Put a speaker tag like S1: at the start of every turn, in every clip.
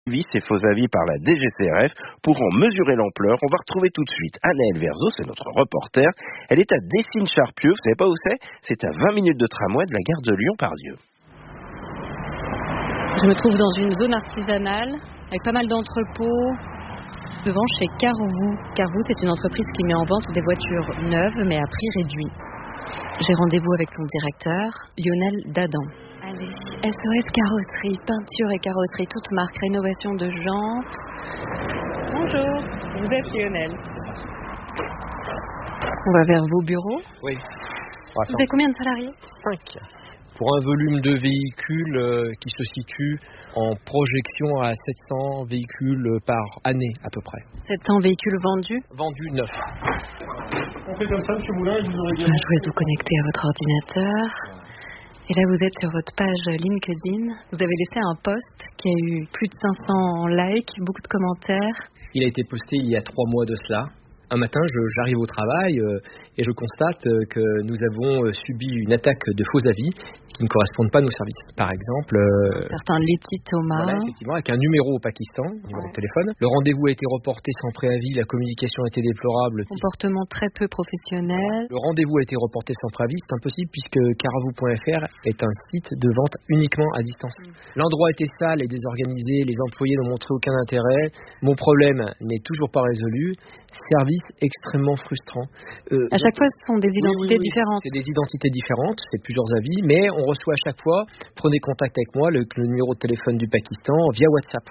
S1: Ces faux avis par la DGCRF. Pour en mesurer l'ampleur, on va retrouver tout de suite Anaëlle Verzeau, c'est notre reporter. Elle est à Dessines-Charpieu, vous savez pas où c'est ? C'est à 20 minutes de tramway de la gare de Lyon-Part-Dieu.
S2: Je me trouve dans une zone artisanale avec pas mal d'entrepôts devant chez Carvou. Carvou, c'est une entreprise qui met en vente des voitures neuves mais à prix réduit. J'ai rendez-vous avec son directeur, Lionel Dadan. Allez, SOS Carrosserie, peinture et carrosserie, toute marque, rénovation de jantes. Bonjour, vous êtes Lionel. On va vers vos bureaux.
S3: Oui.
S2: Vous avez combien de salariés ?
S3: 5. Pour un volume de véhicules qui se situe en projection à 700 véhicules par année à peu près.
S2: 700 véhicules vendus ?
S3: Vendus neufs.
S4: On fait comme ça, M. Moulin, et vous aurez
S2: Je vous laisse vous connecter à votre ordinateur. Et là, vous êtes sur votre page LinkedIn. Vous avez laissé un post qui a eu plus de 500 likes, beaucoup de commentaires.
S3: Il a été posté il y a 3 mois de cela. Un matin, j'arrive au travail et je constate que nous avons subi une attaque de faux avis qui ne correspondent pas à nos services. Par exemple,
S2: certains Letty Thomas.
S3: Voilà, effectivement, avec un numéro au Pakistan, numéro de téléphone. Le rendez-vous a été reporté sans préavis, la communication était déplorable.
S2: Comportement très peu professionnel.
S3: Le rendez-vous a été reporté sans préavis, c'est impossible puisque Carvou.fr est un site de vente uniquement à distance. L'endroit était sale et désorganisé, les employés n'ont montré aucun intérêt. Mon problème n'est toujours pas résolu. Service extrêmement frustrant.
S2: À chaque fois, ce sont des identités différentes.
S3: C'est des identités différentes, c'est plusieurs avis, mais on reçoit à chaque fois, prenez contact avec moi, le numéro de téléphone du Pakistan via WhatsApp.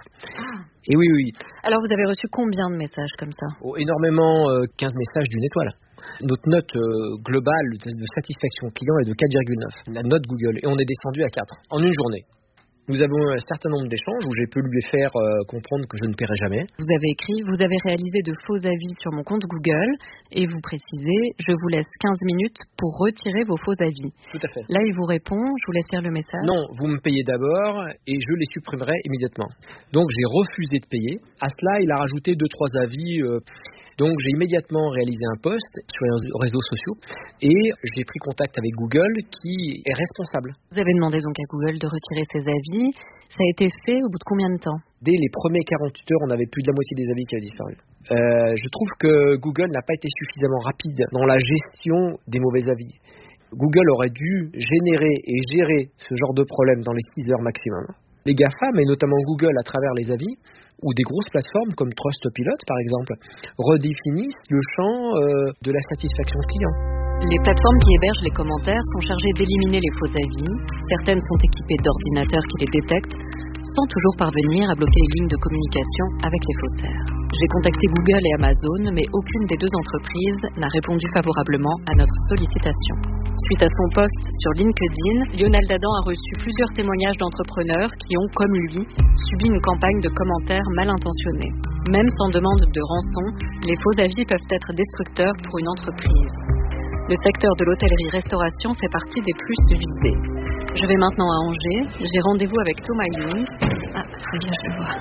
S3: Et oui.
S2: Alors vous avez reçu combien de messages comme ça ?
S3: Énormément, 15 messages d'une étoile. Notre note globale de satisfaction client est de 4,9. La note Google. Et on est descendu à 4 en une journée. Nous avons un certain nombre d'échanges où j'ai pu lui faire comprendre que je ne paierai jamais.
S2: Vous avez écrit, vous avez réalisé de faux avis sur mon compte Google et vous précisez, je vous laisse 15 minutes pour retirer vos faux avis.
S3: Tout à fait.
S2: Là, il vous répond, je vous laisse lire le message.
S3: Non, vous me payez d'abord et je les supprimerai immédiatement. Donc j'ai refusé de payer. À cela, il a rajouté 2-3 avis. Donc j'ai immédiatement réalisé un post sur les réseaux sociaux et j'ai pris contact avec Google qui est responsable.
S2: Vous avez demandé donc à Google de retirer ses avis. Ça a été fait au bout de combien de temps ?
S3: Dès les premiers 48 heures, on avait plus de la moitié des avis qui avaient disparu. Je trouve que Google n'a pas été suffisamment rapide dans la gestion des mauvais avis. Google aurait dû générer et gérer ce genre de problème dans les 6 heures maximum. Les GAFAM, et notamment Google à travers les avis, ou des grosses plateformes comme Trustpilot par exemple, redéfinissent le champ de la satisfaction client.
S2: Les plateformes qui hébergent les commentaires sont chargées d'éliminer les faux avis. Certaines sont équipées d'ordinateurs qui les détectent, sans toujours parvenir à bloquer les lignes de communication avec les faussaires. J'ai contacté Google et Amazon, mais aucune des 2 entreprises n'a répondu favorablement à notre sollicitation. Suite à son post sur LinkedIn, Lionel Dadan a reçu plusieurs témoignages d'entrepreneurs qui ont, comme lui, subi une campagne de commentaires mal intentionnés. Même sans demande de rançon, les faux avis peuvent être destructeurs pour une entreprise. Le secteur de l'hôtellerie-restauration fait partie des plus visés. Je vais maintenant à Angers. J'ai rendez-vous avec Thomas Young. Ah, ça y est, je le vois.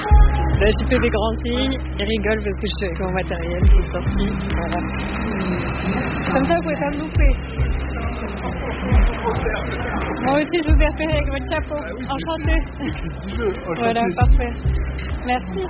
S2: Là, je fais des grands signes. Il rigole parce que je suis avec mon matériel qui est sorti. Voilà. Comme ça, vous pouvez pas me louper. Moi aussi, je vous ai repéré avec votre chapeau. Enchantée. Voilà, parfait. Merci.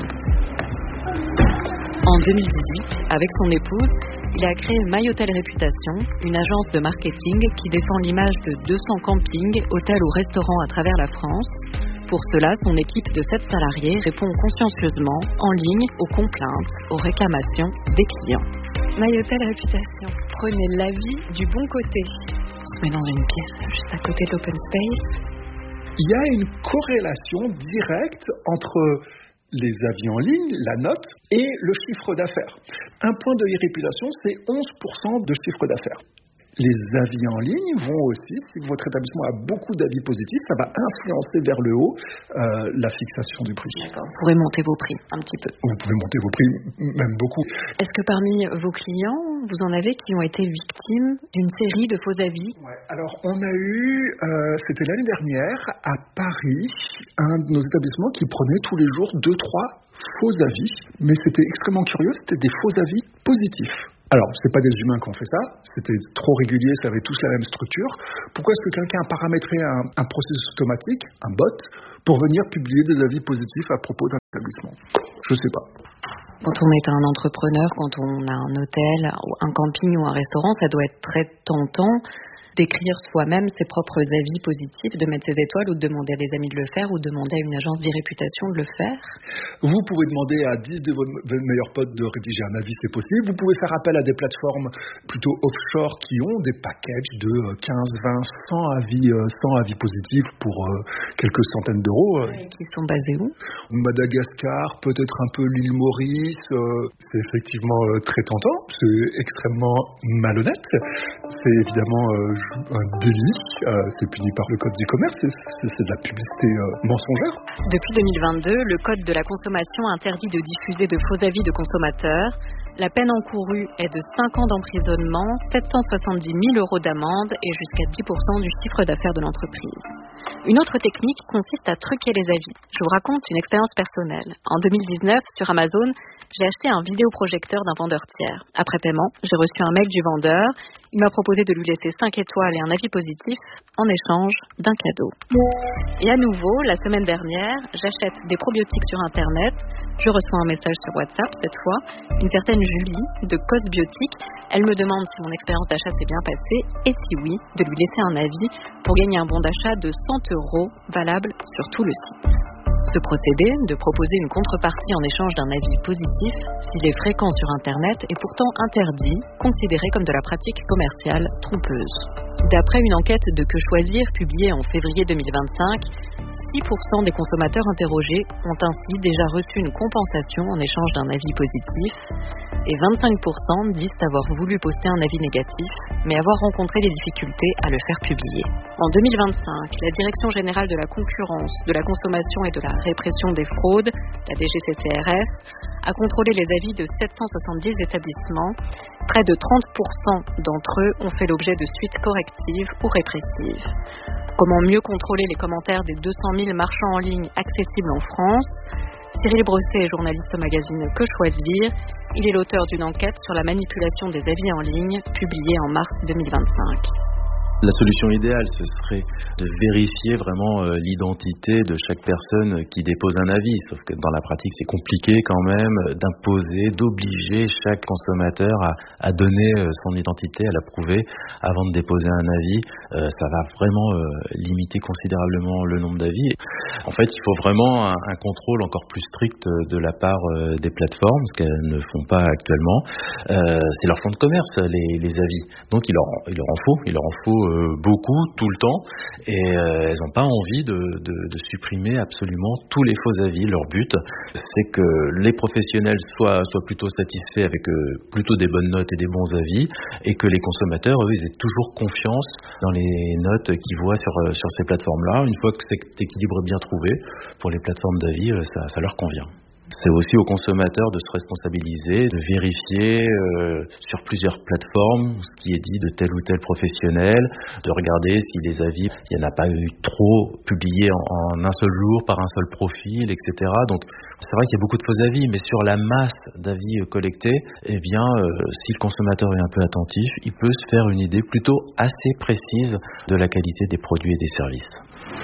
S2: En 2018, avec son épouse, il a créé MyHotel Réputation, une agence de marketing qui défend l'image de 200 campings, hôtels ou restaurants à travers la France. Pour cela, son équipe de 7 salariés répond consciencieusement, en ligne, aux complaintes, aux réclamations des clients. MyHotel Réputation, prenez l'avis du bon côté. On se met dans une pièce juste à côté de l'open space.
S4: Il y a une corrélation directe entre les avis en ligne, la note, et le chiffre d'affaires. Un point de réputation, c'est 11% de chiffre d'affaires. Les avis en ligne vont aussi, si votre établissement a beaucoup d'avis positifs, ça va influencer vers le haut la fixation du prix.
S2: D'accord. Vous pourrez monter vos prix un petit peu.
S4: Vous pouvez monter vos prix, même beaucoup.
S2: Est-ce que parmi vos clients, vous en avez qui ont été victimes d'une série de faux avis ?
S4: Ouais. Alors, on a eu, c'était l'année dernière, à Paris, un de nos établissements qui prenait tous les jours 2-3 faux avis. Mais c'était extrêmement curieux, c'était des faux avis positifs. Alors, c'est pas des humains qui ont fait ça, c'était trop régulier, ça avait tous la même structure. Pourquoi est-ce que quelqu'un a paramétré un processus automatique, un bot, pour venir publier des avis positifs à propos d'un établissement? Je sais pas.
S2: Quand on est un entrepreneur, quand on a un hôtel, un camping ou un restaurant, ça doit être très tentant d'écrire soi-même ses propres avis positifs, de mettre ses étoiles ou de demander à des amis de le faire ou de demander à une agence d'e-réputation de le faire.
S4: Vous pouvez demander à 10 de vos meilleurs potes de rédiger un avis, c'est possible. Vous pouvez faire appel à des plateformes plutôt offshore qui ont des packages de 15, 20, 100 avis positifs pour quelques centaines d'euros.
S2: Qui sont basés où?
S4: Madagascar, peut-être un peu l'île Maurice. C'est effectivement très tentant, c'est extrêmement malhonnête. C'est évidemment un délit, c'est puni par le code d'e-commerce, c'est de la publicité mensongère.
S2: Depuis 2022, le code de la consommation interdit de diffuser de faux avis de consommateurs. La peine encourue est de 5 ans d'emprisonnement, 770 000 € d'amende et jusqu'à 10% du chiffre d'affaires de l'entreprise. Une autre technique consiste à truquer les avis. Je vous raconte une expérience personnelle. En 2019, sur Amazon, j'ai acheté un vidéoprojecteur d'un vendeur tiers. Après paiement, j'ai reçu un mail du vendeur. Il m'a proposé de lui laisser 5 étoiles et un avis positif en échange d'un cadeau. Et à nouveau, la semaine dernière, j'achète des probiotiques sur Internet. Je reçois un message sur WhatsApp, cette fois, une certaine Julie de Cosbiotique. Elle me demande si mon expérience d'achat s'est bien passée et si oui, de lui laisser un avis pour gagner un bon d'achat de 100 € valable sur tout le site. Ce procédé, de proposer une contrepartie en échange d'un avis positif, s'il est fréquent sur Internet, est pourtant interdit, considéré comme de la pratique commerciale trompeuse. D'après une enquête de Que Choisir publiée en février 2025, 6% des consommateurs interrogés ont ainsi déjà reçu une compensation en échange d'un avis positif et 25% disent avoir voulu poster un avis négatif mais avoir rencontré des difficultés à le faire publier. En 2025, la Direction générale de la concurrence, de la consommation et de la répression des fraudes, la DGCCRF, a contrôlé les avis de 770 établissements. Près de 30% d'entre eux ont fait l'objet de suites correctives ou répressives. Comment mieux contrôler les commentaires des 200 000 marchands en ligne accessibles en France? Cyril Brosset est journaliste au magazine Que Choisir. Il est l'auteur d'une enquête sur la manipulation des avis en ligne, publiée en mars 2025.
S5: La solution idéale, ce serait de vérifier vraiment l'identité de chaque personne qui dépose un avis. Sauf que dans la pratique, c'est compliqué quand même d'imposer, d'obliger chaque consommateur à donner son identité, à la prouver avant de déposer un avis. Ça va vraiment limiter considérablement le nombre d'avis. En fait, il faut vraiment un contrôle encore plus strict de la part des plateformes, ce qu'elles ne font pas actuellement. C'est leur fond de commerce, les avis. Donc il leur en faut beaucoup, tout le temps, et elles n'ont pas envie de supprimer absolument tous les faux avis. Leur but, c'est que les professionnels soient plutôt satisfaits avec plutôt des bonnes notes et des bons avis, et que les consommateurs, eux, ils aient toujours confiance dans les notes qu'ils voient sur ces plateformes-là. Une fois que cet équilibre est bien trouvé, pour les plateformes d'avis, ça leur convient. C'est aussi aux consommateurs de se responsabiliser, de vérifier sur plusieurs plateformes ce qui est dit de tel ou tel professionnel, de regarder si les avis, il n'y en a pas eu trop publiés en un seul jour par un seul profil, etc. Donc c'est vrai qu'il y a beaucoup de faux avis, mais sur la masse d'avis collectés, eh bien, si le consommateur est un peu attentif, il peut se faire une idée plutôt assez précise de la qualité des produits et des services.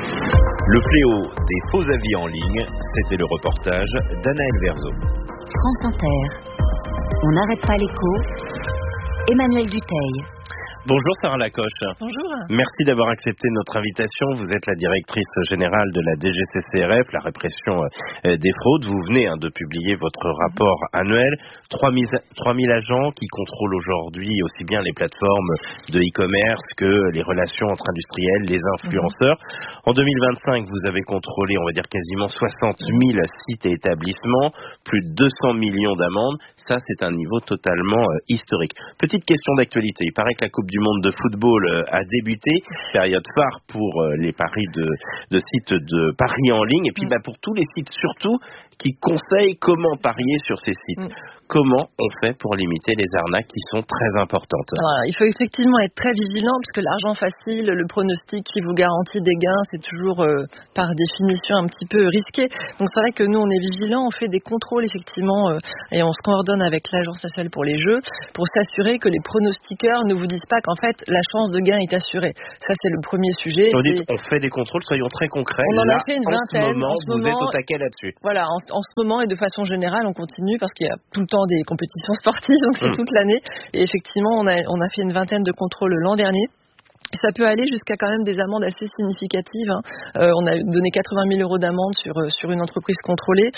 S1: Le fléau des faux avis en ligne, c'était le reportage d'Anaël Verzo.
S6: France Inter. On n'arrête pas l'écho. Emmanuel Dutheil.
S1: Bonjour Sarah Lacoche.
S7: Bonjour.
S1: Merci d'avoir accepté notre invitation. Vous êtes la directrice générale de la DGCCRF, la répression des fraudes. Vous venez de publier votre rapport annuel. 3000 agents qui contrôlent aujourd'hui aussi bien les plateformes de e-commerce que les relations entre industriels, les influenceurs. En 2025, vous avez contrôlé, on va dire, quasiment 60 000 sites et établissements, plus de 200 millions d'amendes. Ça, c'est un niveau totalement historique. Petite question d'actualité. Il paraît que la Coupe du Monde de football a débuté, période phare pour les paris de sites de paris en ligne, et puis pour tous les sites surtout qui conseillent comment parier sur ces sites. Comment on fait pour limiter les arnaques qui sont très importantes?
S7: Alors, il faut effectivement être très vigilant puisque l'argent facile, le pronostic qui vous garantit des gains, c'est toujours par définition un petit peu risqué. Donc c'est vrai que nous on est vigilants, on fait des contrôles effectivement et on se coordonne avec l'Agence nationale pour les jeux pour s'assurer que les pronostiqueurs ne vous disent pas qu'en fait la chance de gain est assurée. Ça c'est le premier sujet.
S1: On fait des contrôles, soyons très concrets.
S7: On en a fait une vingtaine.
S1: Vous êtes au taquet là-dessus.
S7: Voilà, en ce moment et de façon générale on continue parce qu'il y a tout le temps des compétitions sportives, donc c'est toute l'année. Et effectivement, on a fait une vingtaine de contrôles l'an dernier. Ça peut aller jusqu'à quand même des amendes assez significatives. On a donné 80 000 € d'amende sur une entreprise contrôlée.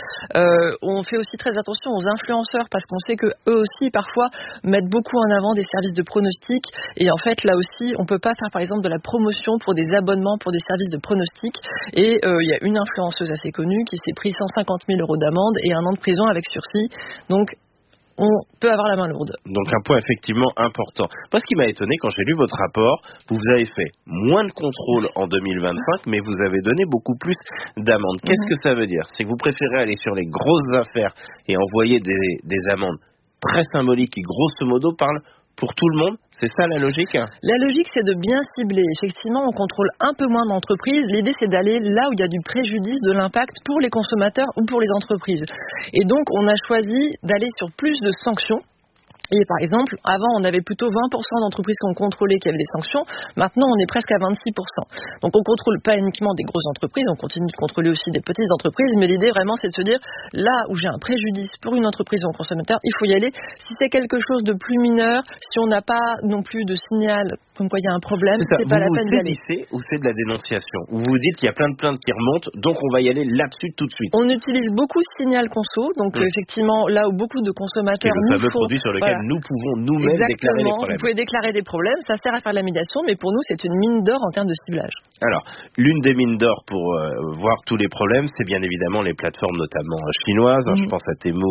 S7: On fait aussi très attention aux influenceurs parce qu'on sait que eux aussi parfois mettent beaucoup en avant des services de pronostic. Et en fait là aussi, on peut pas faire par exemple de la promotion pour des abonnements pour des services de pronostic. Et il y a une influenceuse assez connue qui s'est pris 150 000 € d'amende et 1 an de prison avec sursis. Donc on peut avoir la main lourde.
S1: Donc un point effectivement important. Moi, ce qui m'a étonné quand j'ai lu votre rapport, vous avez fait moins de contrôles en 2025, mais vous avez donné beaucoup plus d'amendes. Qu'est-ce que ça veut dire? C'est que vous préférez aller sur les grosses affaires et envoyer des amendes très symboliques qui, grosso modo, parlent pour tout le monde? C'est ça la logique?
S7: La logique, c'est de bien cibler. Effectivement, on contrôle un peu moins d'entreprises. L'idée, c'est d'aller là où il y a du préjudice, de l'impact pour les consommateurs ou pour les entreprises. Et donc, on a choisi d'aller sur plus de sanctions. Et par exemple, avant, on avait plutôt 20% d'entreprises qu'on contrôlait qui avaient des sanctions. Maintenant, on est presque à 26%. Donc, on contrôle pas uniquement des grosses entreprises, on continue de contrôler aussi des petites entreprises. Mais l'idée, vraiment, c'est de se dire, là où j'ai un préjudice pour une entreprise ou un consommateur, il faut y aller. Si c'est quelque chose de plus mineur, si on n'a pas non plus de signal comme quoi il y a un problème, c'est pas la peine d'y aller.
S1: Vous saisissez ou c'est de la dénonciation? Ou vous dites qu'il y a plein de plaintes qui remontent, donc on va y aller là-dessus tout de suite?
S7: On utilise beaucoup Signal Conso, donc effectivement, là où beaucoup de consommateurs
S1: nous font... C'est le fameux produit sur lequel nous pouvons nous-mêmes déclarer les problèmes.
S7: Vous pouvez déclarer des problèmes, ça sert à faire de la médiation, mais pour nous, c'est une mine d'or en termes de ciblage.
S1: Alors, l'une des mines d'or pour voir tous les problèmes, c'est bien évidemment les plateformes notamment chinoises. Je pense à Temu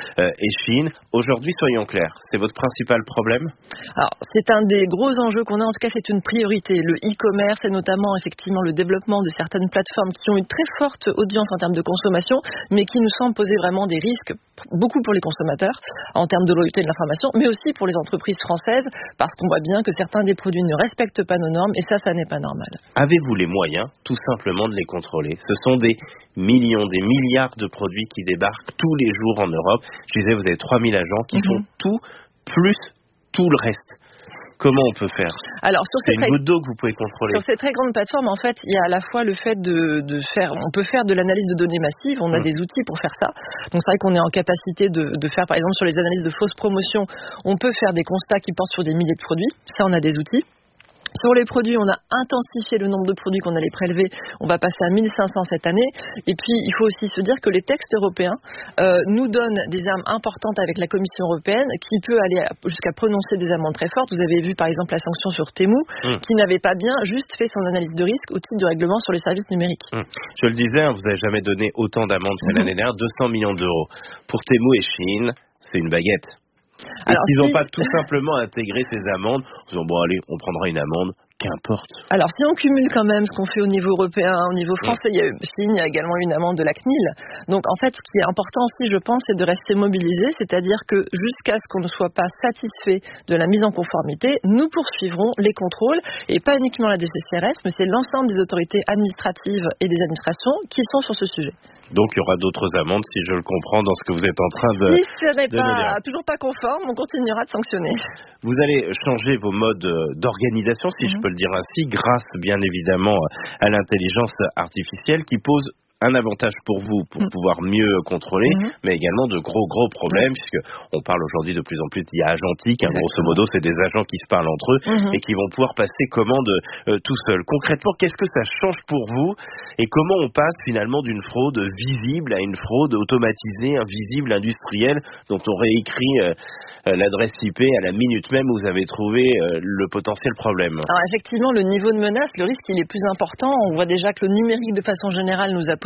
S1: et Shein. Aujourd'hui, soyons clairs, c'est votre principal problème?
S7: Alors, c'est un des gros enjeux qu'on a. En tout cas, c'est une priorité. Le e-commerce et notamment effectivement le développement de certaines plateformes qui ont une très forte audience en termes de consommation, mais qui nous semblent poser vraiment des risques, beaucoup pour les consommateurs, en termes de loyauté de l'information, mais aussi pour les entreprises françaises, parce qu'on voit bien que certains des produits ne respectent pas nos normes, et ça n'est pas normal.
S1: Avez-vous les moyens, tout simplement, de les contrôler? Ce sont des millions, des milliards de produits qui débarquent tous les jours en Europe. Je disais, vous avez 3000 agents qui font tout, plus tout le reste. Comment on peut faire?
S7: Alors,
S1: c'est une goutte d'eau que vous pouvez contrôler.
S7: Sur ces très grandes plateformes, en fait, il y a à la fois le fait de faire, on peut faire de l'analyse de données massive, on a des outils pour faire ça. Donc c'est vrai qu'on est en capacité de faire, par exemple, sur les analyses de fausses promotions, on peut faire des constats qui portent sur des milliers de produits. Ça, on a des outils. Sur les produits, on a intensifié le nombre de produits qu'on allait prélever. On va passer à 1500 cette année. Et puis, il faut aussi se dire que les textes européens nous donnent des armes importantes avec la Commission européenne qui peut aller jusqu'à prononcer des amendes très fortes. Vous avez vu, par exemple, la sanction sur Temu qui n'avait pas bien juste fait son analyse de risque au titre du règlement sur les services numériques.
S1: Je le disais, vous n'avez jamais donné autant d'amendes que l'année dernière, 200 millions d'euros. Pour Temu et Shein, c'est une baguette. Est-ce qu'ils n'ont pas tout simplement intégré ces amendes en disant, bon allez, on prendra une amende, qu'importe?
S7: Alors si on cumule quand même ce qu'on fait au niveau européen, au niveau français, il y a également une amende de la CNIL. Donc en fait, ce qui est important aussi, je pense, c'est de rester mobilisé, c'est-à-dire que jusqu'à ce qu'on ne soit pas satisfait de la mise en conformité, nous poursuivrons les contrôles, et pas uniquement la DGCCRF, mais c'est l'ensemble des autorités administratives et des administrations qui sont sur ce sujet.
S1: Donc il y aura d'autres amendes, si je le comprends, dans ce que vous êtes en train de...
S7: Si ce n'est toujours pas conforme, on continuera de sanctionner.
S1: Vous allez changer vos modes d'organisation, si je peux le dire ainsi, grâce bien évidemment à l'intelligence artificielle qui pose un avantage pour vous, pour pouvoir mieux contrôler, mais également de gros problèmes, puisque on parle aujourd'hui de plus en plus d'IA agentique, grosso modo, c'est des agents qui se parlent entre eux et qui vont pouvoir passer commande tout seuls. Concrètement, qu'est-ce que ça change pour vous et comment on passe finalement d'une fraude visible à une fraude automatisée, invisible, industrielle, dont on réécrit l'adresse IP à la minute même où vous avez trouvé le potentiel problème?
S7: Alors effectivement, le niveau de menace, le risque, il est plus important. On voit déjà que le numérique, de façon générale, nous a posé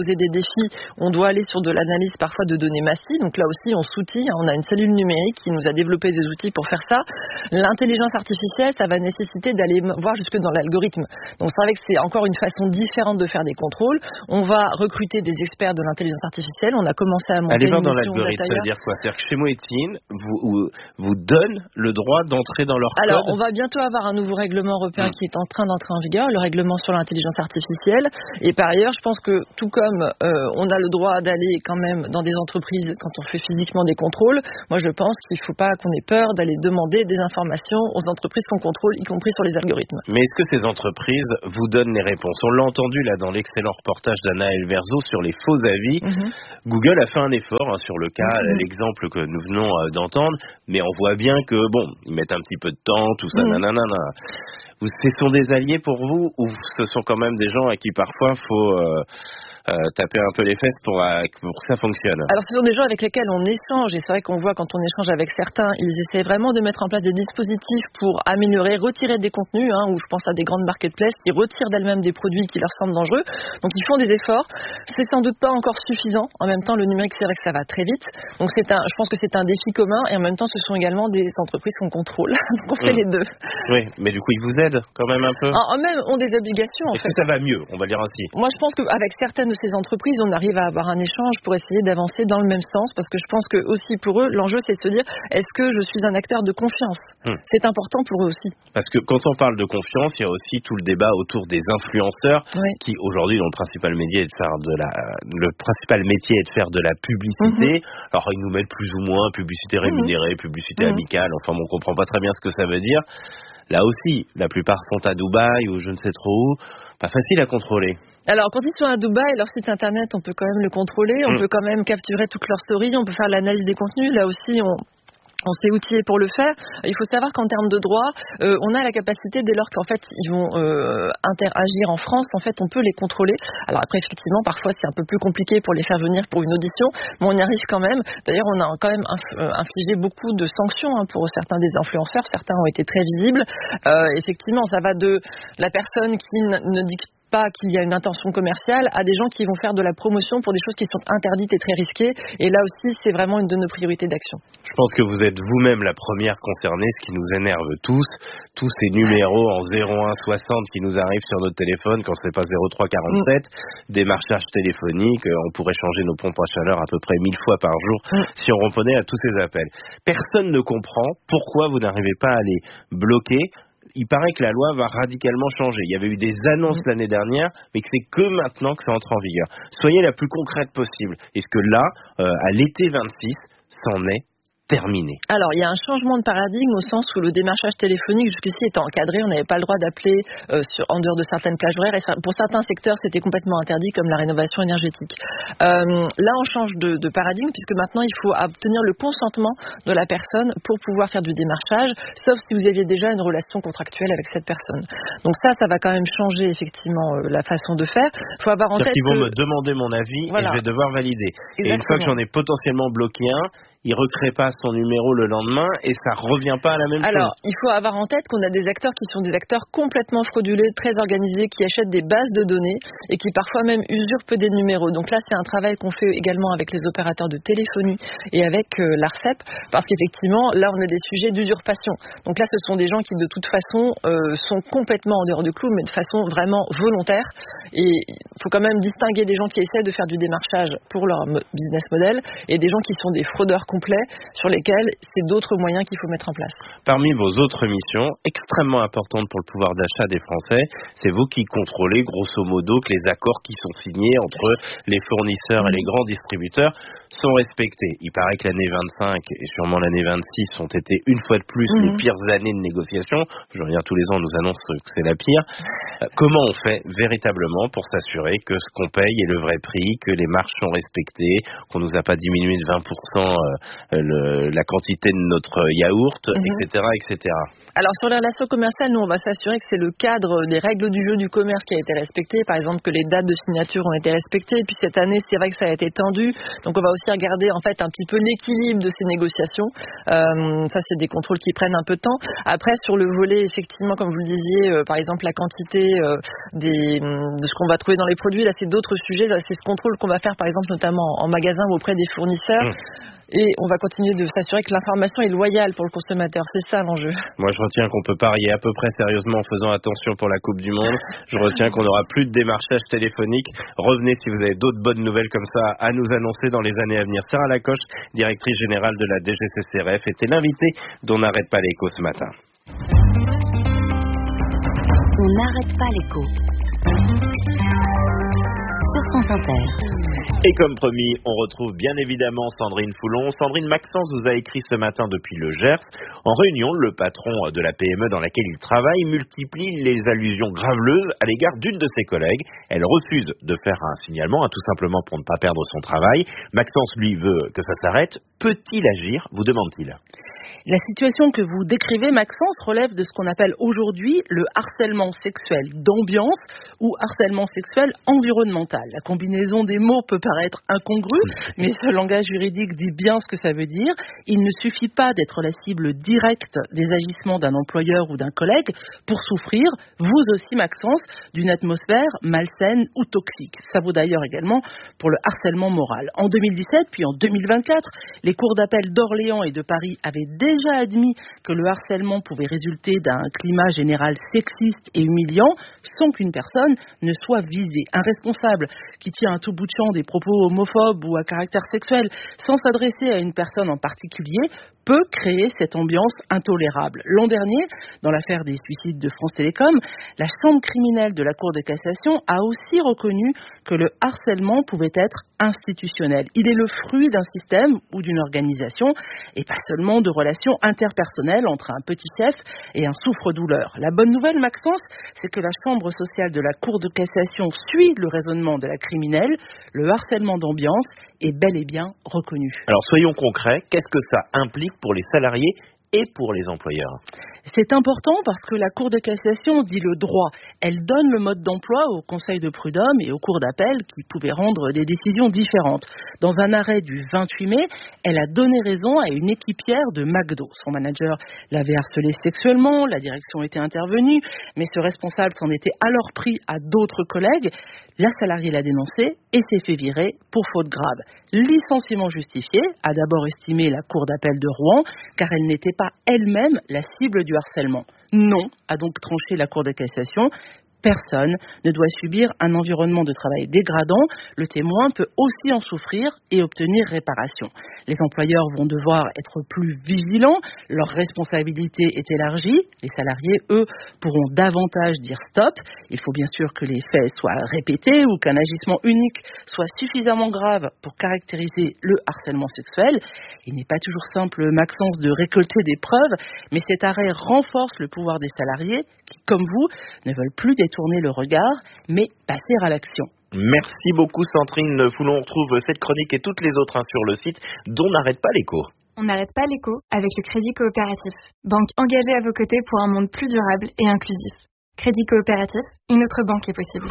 S7: poser des défis, on doit aller sur de l'analyse parfois de données massives. Donc là aussi, on s'outille. On a une cellule numérique qui nous a développé des outils pour faire ça. L'intelligence artificielle, ça va nécessiter d'aller voir jusque dans l'algorithme. Donc c'est vrai que c'est encore une façon différente de faire des contrôles. On va recruter des experts de l'intelligence artificielle. On a commencé à monter une mission.
S1: Allez voir dans l'algorithme, ça veut dire quoi? C'est-à-dire que chez Moetine vous donne le droit d'entrer dans leur code?
S7: Alors, on va bientôt avoir un nouveau règlement européen qui est en train d'entrer en vigueur, le règlement sur l'intelligence artificielle. Et par ailleurs, je pense que tout comme on a le droit d'aller quand même dans des entreprises quand on fait physiquement des contrôles, moi je pense qu'il ne faut pas qu'on ait peur d'aller demander des informations aux entreprises qu'on contrôle, y compris sur les algorithmes.
S1: Mais est-ce que ces entreprises vous donnent les réponses? On l'a entendu là dans l'excellent reportage d'Anaël Verzo sur les faux avis. Google a fait un effort sur le cas, l'exemple que nous venons d'entendre, mais on voit bien que ils mettent un petit peu de temps, tout ça, nanana. Ce sont des alliés pour vous, ou ce sont quand même des gens à qui parfois faut taper un peu les fesses pour que ça fonctionne?
S7: Alors ce sont des gens avec lesquels on échange, et c'est vrai qu'on voit quand on échange avec certains, ils essaient vraiment de mettre en place des dispositifs pour améliorer, retirer des contenus, ou je pense à des grandes marketplaces qui retirent d'elles-mêmes des produits qui leur semblent dangereux. Donc ils font des efforts. C'est sans doute pas encore suffisant. En même temps, le numérique, c'est vrai que ça va très vite. Donc je pense que c'est un défi commun, et en même temps, ce sont également des entreprises qu'on contrôle. Donc on fait les deux.
S1: Oui, mais du coup, ils vous aident quand même un peu?
S7: Même ont des obligations.
S1: Est-ce que ça va mieux, on va dire ainsi?
S7: Moi, je pense qu'avec certaines de ces entreprises, on arrive à avoir un échange pour essayer d'avancer dans le même sens, parce que je pense que aussi pour eux, l'enjeu, c'est de se dire, est-ce que je suis un acteur de confiance? C'est important pour eux aussi.
S1: Parce que quand on parle de confiance, il y a aussi tout le débat autour des influenceurs, qui aujourd'hui, dont le principal métier est de faire de la publicité. Alors, ils nous mettent plus ou moins publicité rémunérée, publicité amicale, enfin, on comprend pas très bien ce que ça veut dire. Là aussi, la plupart sont à Dubaï ou je ne sais trop où. Pas facile à contrôler.
S7: Alors, quand ils sont à Dubaï, leur site internet, on peut quand même le contrôler. On peut quand même capturer toutes leurs stories. On peut faire l'analyse des contenus. Là aussi, on s'est outillé pour le faire. Il faut savoir qu'en termes de droit, on a la capacité, dès lors qu'en fait ils vont interagir en France, en fait on peut les contrôler. Alors après effectivement parfois c'est un peu plus compliqué pour les faire venir pour une audition, mais on y arrive quand même. D'ailleurs on a quand même infligé beaucoup de sanctions pour certains des influenceurs, certains ont été très visibles. Effectivement ça va de la personne qui ne dit pas qu'il y a une intention commerciale à des gens qui vont faire de la promotion pour des choses qui sont interdites et très risquées. Et là aussi, c'est vraiment une de nos priorités d'action.
S1: Je pense que vous êtes vous-même la première concernée, ce qui nous énerve tous ces numéros en 01 60 qui nous arrivent sur notre téléphone quand c'est pas 03 47, démarchage téléphonique, on pourrait changer nos pompes à chaleur à peu près 1000 fois par jour si on répondait à tous ces appels. Personne ne comprend pourquoi vous n'arrivez pas à les bloquer. Il paraît que la loi va radicalement changer. Il y avait eu des annonces l'année dernière, mais que c'est que maintenant que ça entre en vigueur. Soyez la plus concrète possible. Est-ce que là, à l'été 26, c'en est terminé?
S7: Alors, il y a un changement de paradigme au sens où le démarchage téléphonique jusqu'ici était encadré. On n'avait pas le droit d'appeler en dehors de certaines plages horaires. Et pour certains secteurs, c'était complètement interdit, comme la rénovation énergétique. Là, on change de paradigme, puisque maintenant, il faut obtenir le consentement de la personne pour pouvoir faire du démarchage, sauf si vous aviez déjà une relation contractuelle avec cette personne. Donc ça va quand même changer effectivement la façon de faire. Il faut avoir en tête
S1: qu'ils vont me demander mon avis et je vais devoir valider. Exactement. Et une fois que j'en ai potentiellement bloqué un, il recrée pas son numéro le lendemain et ça revient pas à la même chose.
S7: Alors, il faut avoir en tête qu'on a des acteurs qui sont des acteurs complètement frauduleux, très organisés, qui achètent des bases de données et qui parfois même usurpent des numéros. Donc là, c'est un travail qu'on fait également avec les opérateurs de téléphonie et avec l'ARCEP, parce qu'effectivement, là, on a des sujets d'usurpation. Donc là, ce sont des gens qui, de toute façon, sont complètement en dehors du clou, mais de façon vraiment volontaire. Et il faut quand même distinguer des gens qui essaient de faire du démarchage pour leur business model et des gens qui sont des fraudeurs complets sur lesquels c'est d'autres moyens qu'il faut mettre en place.
S1: Parmi vos autres missions, extrêmement importantes pour le pouvoir d'achat des Français, c'est vous qui contrôlez grosso modo que les accords qui sont signés entre les fournisseurs et les grands distributeurs sont respectés. Il paraît que l'année 25 et sûrement l'année 26 ont été une fois de plus les pires années de négociation. Je reviens tous les ans, on nous annonce que c'est la pire. Comment on fait véritablement pour s'assurer que ce qu'on paye est le vrai prix, que les marges sont respectées, qu'on nous a pas diminué de 20% la quantité de notre yaourt, etc., etc.
S7: Alors sur les relations commerciales, nous on va s'assurer que c'est le cadre des règles du jeu du commerce qui a été respecté, par exemple que les dates de signature ont été respectées, et puis cette année c'est vrai que ça a été tendu, donc on va aussi regarder en fait un petit peu l'équilibre de ces négociations. Ça c'est des contrôles qui prennent un peu de temps. Après sur le volet effectivement comme vous le disiez, par exemple la quantité de ce qu'on va trouver dans les produits, là c'est d'autres sujets, c'est ce contrôle qu'on va faire par exemple notamment en magasin ou auprès des fournisseurs. Et on va continuer de s'assurer que l'information est loyale pour le consommateur. C'est ça l'enjeu.
S1: Moi, je retiens qu'on peut parier à peu près sérieusement en faisant attention pour la Coupe du Monde. Je retiens qu'on n'aura plus de démarchage téléphonique. Revenez si vous avez d'autres bonnes nouvelles comme ça à nous annoncer dans les années à venir. Sarah Lacoche, directrice générale de la DGCCRF, était l'invitée dont n'arrête pas l'écho ce matin.
S6: On n'arrête pas l'écho. Sur France Inter.
S8: Et comme promis, on retrouve bien évidemment Sandrine Foulon. Sandrine, Maxence vous a écrit ce matin depuis le Gers. En réunion, le patron de la PME dans laquelle il travaille multiplie les allusions graveleuses à l'égard d'une de ses collègues. Elle refuse de faire un signalement, tout simplement pour ne pas perdre son travail. Maxence, lui, veut que ça s'arrête. Peut-il agir, vous demande-t-il?
S9: La situation que vous décrivez, Maxence, relève de ce qu'on appelle aujourd'hui le harcèlement sexuel d'ambiance ou harcèlement sexuel environnemental. La combinaison des mots peut paraître incongrue, mais ce langage juridique dit bien ce que ça veut dire. Il ne suffit pas d'être la cible directe des agissements d'un employeur ou d'un collègue pour souffrir, vous aussi Maxence, d'une atmosphère malsaine ou toxique. Ça vaut d'ailleurs également pour le harcèlement moral. En 2017, puis en 2024, les cours d'appel d'Orléans et de Paris avaient déjà admis que le harcèlement pouvait résulter d'un climat général sexiste et humiliant sans qu'une personne ne soit visée. Un responsable qui tient à tout bout de champ des propos homophobes ou à caractère sexuel sans s'adresser à une personne en particulier peut créer cette ambiance intolérable. L'an dernier, dans l'affaire des suicides de France Télécom, la chambre criminelle de la Cour de cassation a aussi reconnu que le harcèlement pouvait être institutionnel. Il est le fruit d'un système ou d'une organisation et pas seulement de relations interpersonnelles entre un petit chef et un souffre-douleur. La bonne nouvelle, Maxence, c'est que la chambre sociale de la Cour de cassation suit le raisonnement de la criminelle. Le harcèlement d'ambiance est bel et bien reconnu.
S8: Alors soyons concrets, qu'est-ce que ça implique pour les salariés et pour les employeurs?
S9: C'est important parce que la Cour de cassation dit le droit. Elle donne le mode d'emploi au Conseil de prud'homme et aux cours d'appel qui pouvaient rendre des décisions différentes. Dans un arrêt du 28 mai, elle a donné raison à une équipière de McDo. Son manager l'avait harcelée sexuellement, la direction était intervenue, mais ce responsable s'en était alors pris à d'autres collègues. La salariée l'a dénoncé et s'est fait virer pour faute grave. Licenciement justifié, a d'abord estimé la Cour d'appel de Rouen, car elle n'était pas elle-même la cible du harcèlement. Non, a donc tranché la Cour de cassation. Personne ne doit subir un environnement de travail dégradant. Le témoin peut aussi en souffrir et obtenir réparation. Les employeurs vont devoir être plus vigilants. Leur responsabilité est élargie. Les salariés, eux, pourront davantage dire stop. Il faut bien sûr que les faits soient répétés ou qu'un agissement unique soit suffisamment grave pour caractériser le harcèlement sexuel. Il n'est pas toujours simple, Maxence, de récolter des preuves, mais cet arrêt renforce le pouvoir des salariés qui, comme vous, ne veulent plus détourner le regard, mais passer à l'action.
S8: Merci beaucoup Sandrine Foulon. On retrouve cette chronique et toutes les autres sur le site dont n'arrête pas l'écho.
S10: On n'arrête pas l'écho avec le Crédit Coopératif. Banque engagée à vos côtés pour un monde plus durable et inclusif. Crédit Coopératif, une autre banque est possible.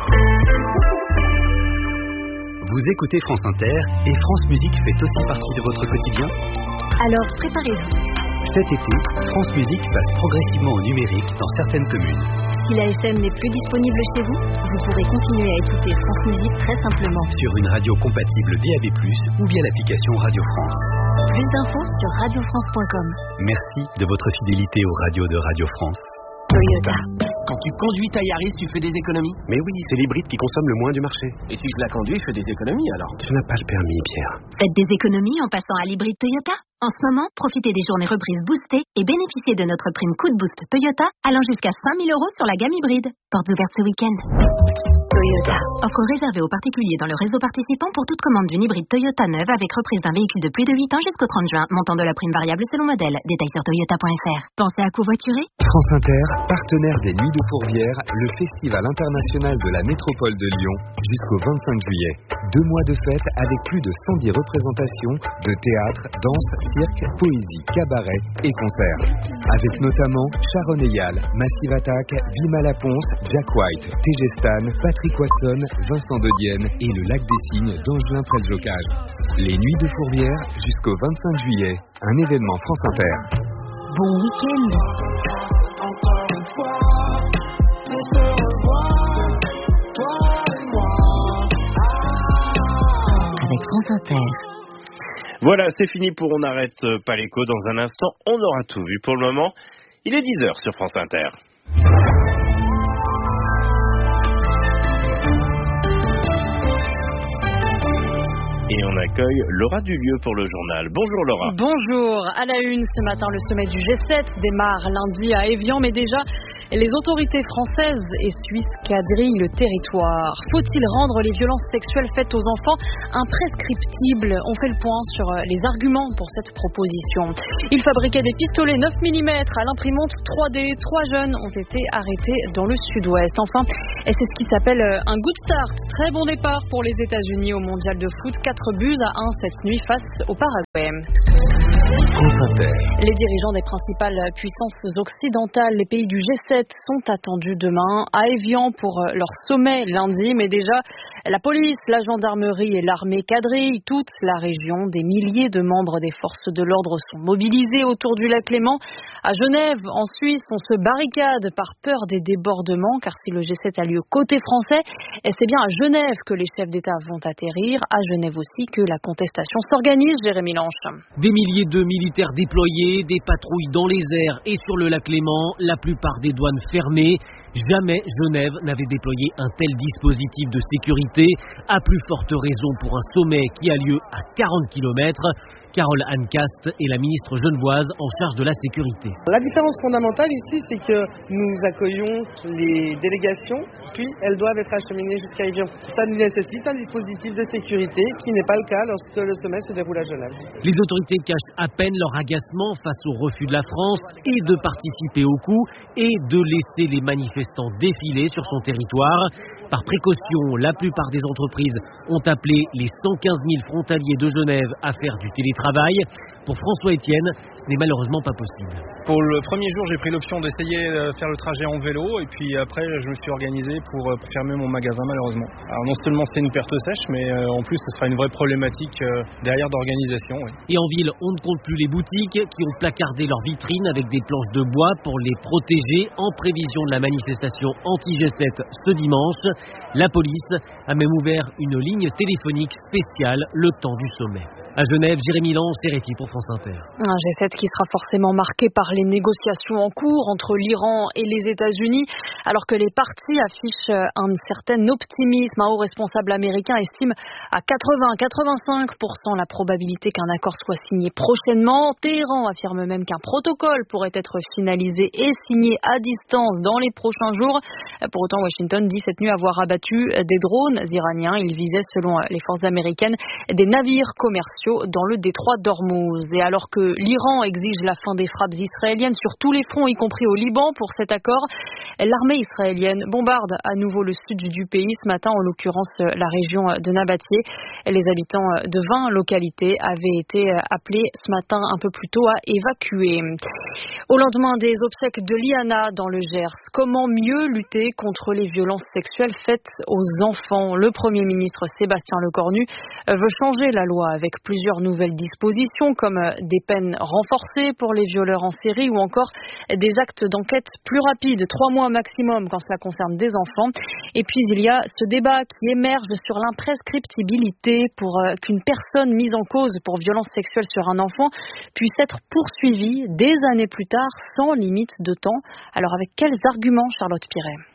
S11: Vous écoutez France Inter et France Musique fait aussi partie de votre quotidien?
S10: Alors préparez-vous.
S11: Cet été, France Musique passe progressivement au numérique dans certaines communes.
S10: Si la FM n'est plus disponible chez vous, vous pourrez continuer à écouter France Musique très simplement.
S11: Sur une radio compatible DAB+, ou via l'application Radio France.
S10: Plus d'infos sur radiofrance.com.
S11: Merci de votre fidélité aux radios de Radio France.
S10: Toyota.
S12: Quand tu conduis ta Yaris, tu fais des économies?
S13: Mais oui, c'est l'hybride qui consomme le moins du marché.
S12: Et si je la conduis, je fais des économies alors?
S13: Tu n'as pas le permis, Pierre.
S6: Faites des économies en passant à l'hybride Toyota. En ce moment, profitez des journées reprises boostées et bénéficiez de notre prime coup de boost Toyota allant jusqu'à 5 000 € sur la gamme hybride. Portes ouvertes ce week-end. Toyota. Offre réservée aux particuliers dans le réseau participant pour toute commande d'une hybride Toyota neuve avec reprise d'un véhicule de plus de 8 ans jusqu'au 30 juin. Montant de la prime variable selon modèle. Détails sur toyota.fr. Pensez à covoiturer.
S14: France Inter, partenaire des Nuits de Fourvière, le festival international de la métropole de Lyon, jusqu'au 25 juillet. 2 mois de fête avec plus de 110 représentations de théâtre, danse, cirque, poésie, cabaret et concerts. Avec notamment Sharon Eyal, Massive Attack, Vima Laponce, Jack White, TG Stan, Patrick Watson, Vincent De Dienne et le Lac des Cygnes d'Angelin Frelzocage. Les Nuits de Fourvière jusqu'au 25 juillet. Un événement France Inter.
S6: Bon week-end.
S15: Encore une fois, on se revoit, toi et moi.
S6: Avec France Inter.
S1: Voilà, c'est fini pour On n'arrête pas l'écho. Dans un instant, on aura tout vu. Pour le moment, il est 10h sur France Inter. Et on accueille Laura Dulieu pour le journal. Bonjour Laura.
S16: Bonjour. À la une ce matin, le sommet du G7 démarre lundi à Évian, mais déjà les autorités françaises et suisses quadrillent le territoire. Faut-il rendre les violences sexuelles faites aux enfants imprescriptibles? On fait le point sur les arguments pour cette proposition. Ils fabriquaient des pistolets 9 mm à l'imprimante 3D. 3 jeunes ont été arrêtés dans le sud-ouest. Enfin, c'est ce qui s'appelle un good start. Très bon départ pour les États-Unis au mondial de foot. 4 buts à 1 cette nuit face au Paraguay. Les dirigeants des principales puissances occidentales, les pays du G7, sont attendus demain à Évian pour leur sommet lundi. Mais déjà, la police, la gendarmerie et l'armée quadrillent toute la région. Des milliers de membres des forces de l'ordre sont mobilisés autour du lac Léman. À Genève, en Suisse, on se barricade par peur des débordements, car si le G7 a lieu côté français, c'est bien à Genève que les chefs d'État vont atterrir. À Genève aussi que la contestation s'organise, Jérémy Lange.
S17: Des milliers de militaires déployés, des patrouilles dans les airs et sur le lac Léman, la plupart des douanes fermées. Jamais Genève n'avait déployé un tel dispositif de sécurité, à plus forte raison pour un sommet qui a lieu à 40 km. Carole Hanecast est la ministre genevoise en charge de la sécurité.
S18: La différence fondamentale ici, c'est que nous accueillons les délégations, puis elles doivent être acheminées jusqu'à Évian. Ça nécessite un dispositif de sécurité qui n'est pas le cas lorsque le sommet se déroule à Genève.
S17: Les autorités cachent à peine leur agacement face au refus de la France et de participer au coup et de laisser les manifestants défiler sur son territoire. Par précaution, la plupart des entreprises ont appelé les 115 000 frontaliers de Genève à faire du télétravail. Pour François Etienne, ce n'est malheureusement pas possible.
S19: Pour le premier jour, j'ai pris l'option d'essayer de faire le trajet en vélo et puis après, je me suis organisé pour fermer mon magasin malheureusement. Alors non seulement c'est une perte sèche, mais en plus, ce sera une vraie problématique derrière d'organisation. Oui.
S17: Et en ville, on ne compte plus les boutiques qui ont placardé leurs vitrines avec des planches de bois pour les protéger en prévision de la manifestation anti-G7 ce dimanche. La police a même ouvert une ligne téléphonique spéciale le temps du sommet. À Genève, Jérémy Lange, RFI pour France Inter.
S16: Un G7 qui sera forcément marqué par les négociations en cours entre l'Iran et les États-Unis, alors que les partis affichent un certain optimisme. Un haut responsable américain estime à 80-85% la probabilité qu'un accord soit signé prochainement. Téhéran affirme même qu'un protocole pourrait être finalisé et signé à distance dans les prochains jours. Pour autant, Washington dit cette nuit avoir abattu des drones iraniens. Il visait, selon les forces américaines, des navires commerciaux dans le détroit d'Ormuz. Et alors que l'Iran exige la fin des frappes israéliennes sur tous les fronts, y compris au Liban, pour cet accord, l'armée israélienne bombarde à nouveau le sud du pays ce matin, en l'occurrence la région de Nabatieh. Les habitants de 20 localités avaient été appelés ce matin un peu plus tôt à évacuer. Au lendemain des obsèques de Liana dans le Gers, comment mieux lutter contre les violences sexuelles faites aux enfants? Le Premier ministre Sébastien Lecornu veut changer la loi avec plusieurs nouvelles dispositions comme des peines renforcées pour les violeurs en série ou encore des actes d'enquête plus rapides, 3 mois maximum quand cela concerne des enfants. Et puis il y a ce débat qui émerge sur l'imprescriptibilité pour qu'une personne mise en cause pour violence sexuelle sur un enfant puisse être poursuivie des années plus tard sans limite de temps. Alors avec quels arguments, Charlotte Piret ?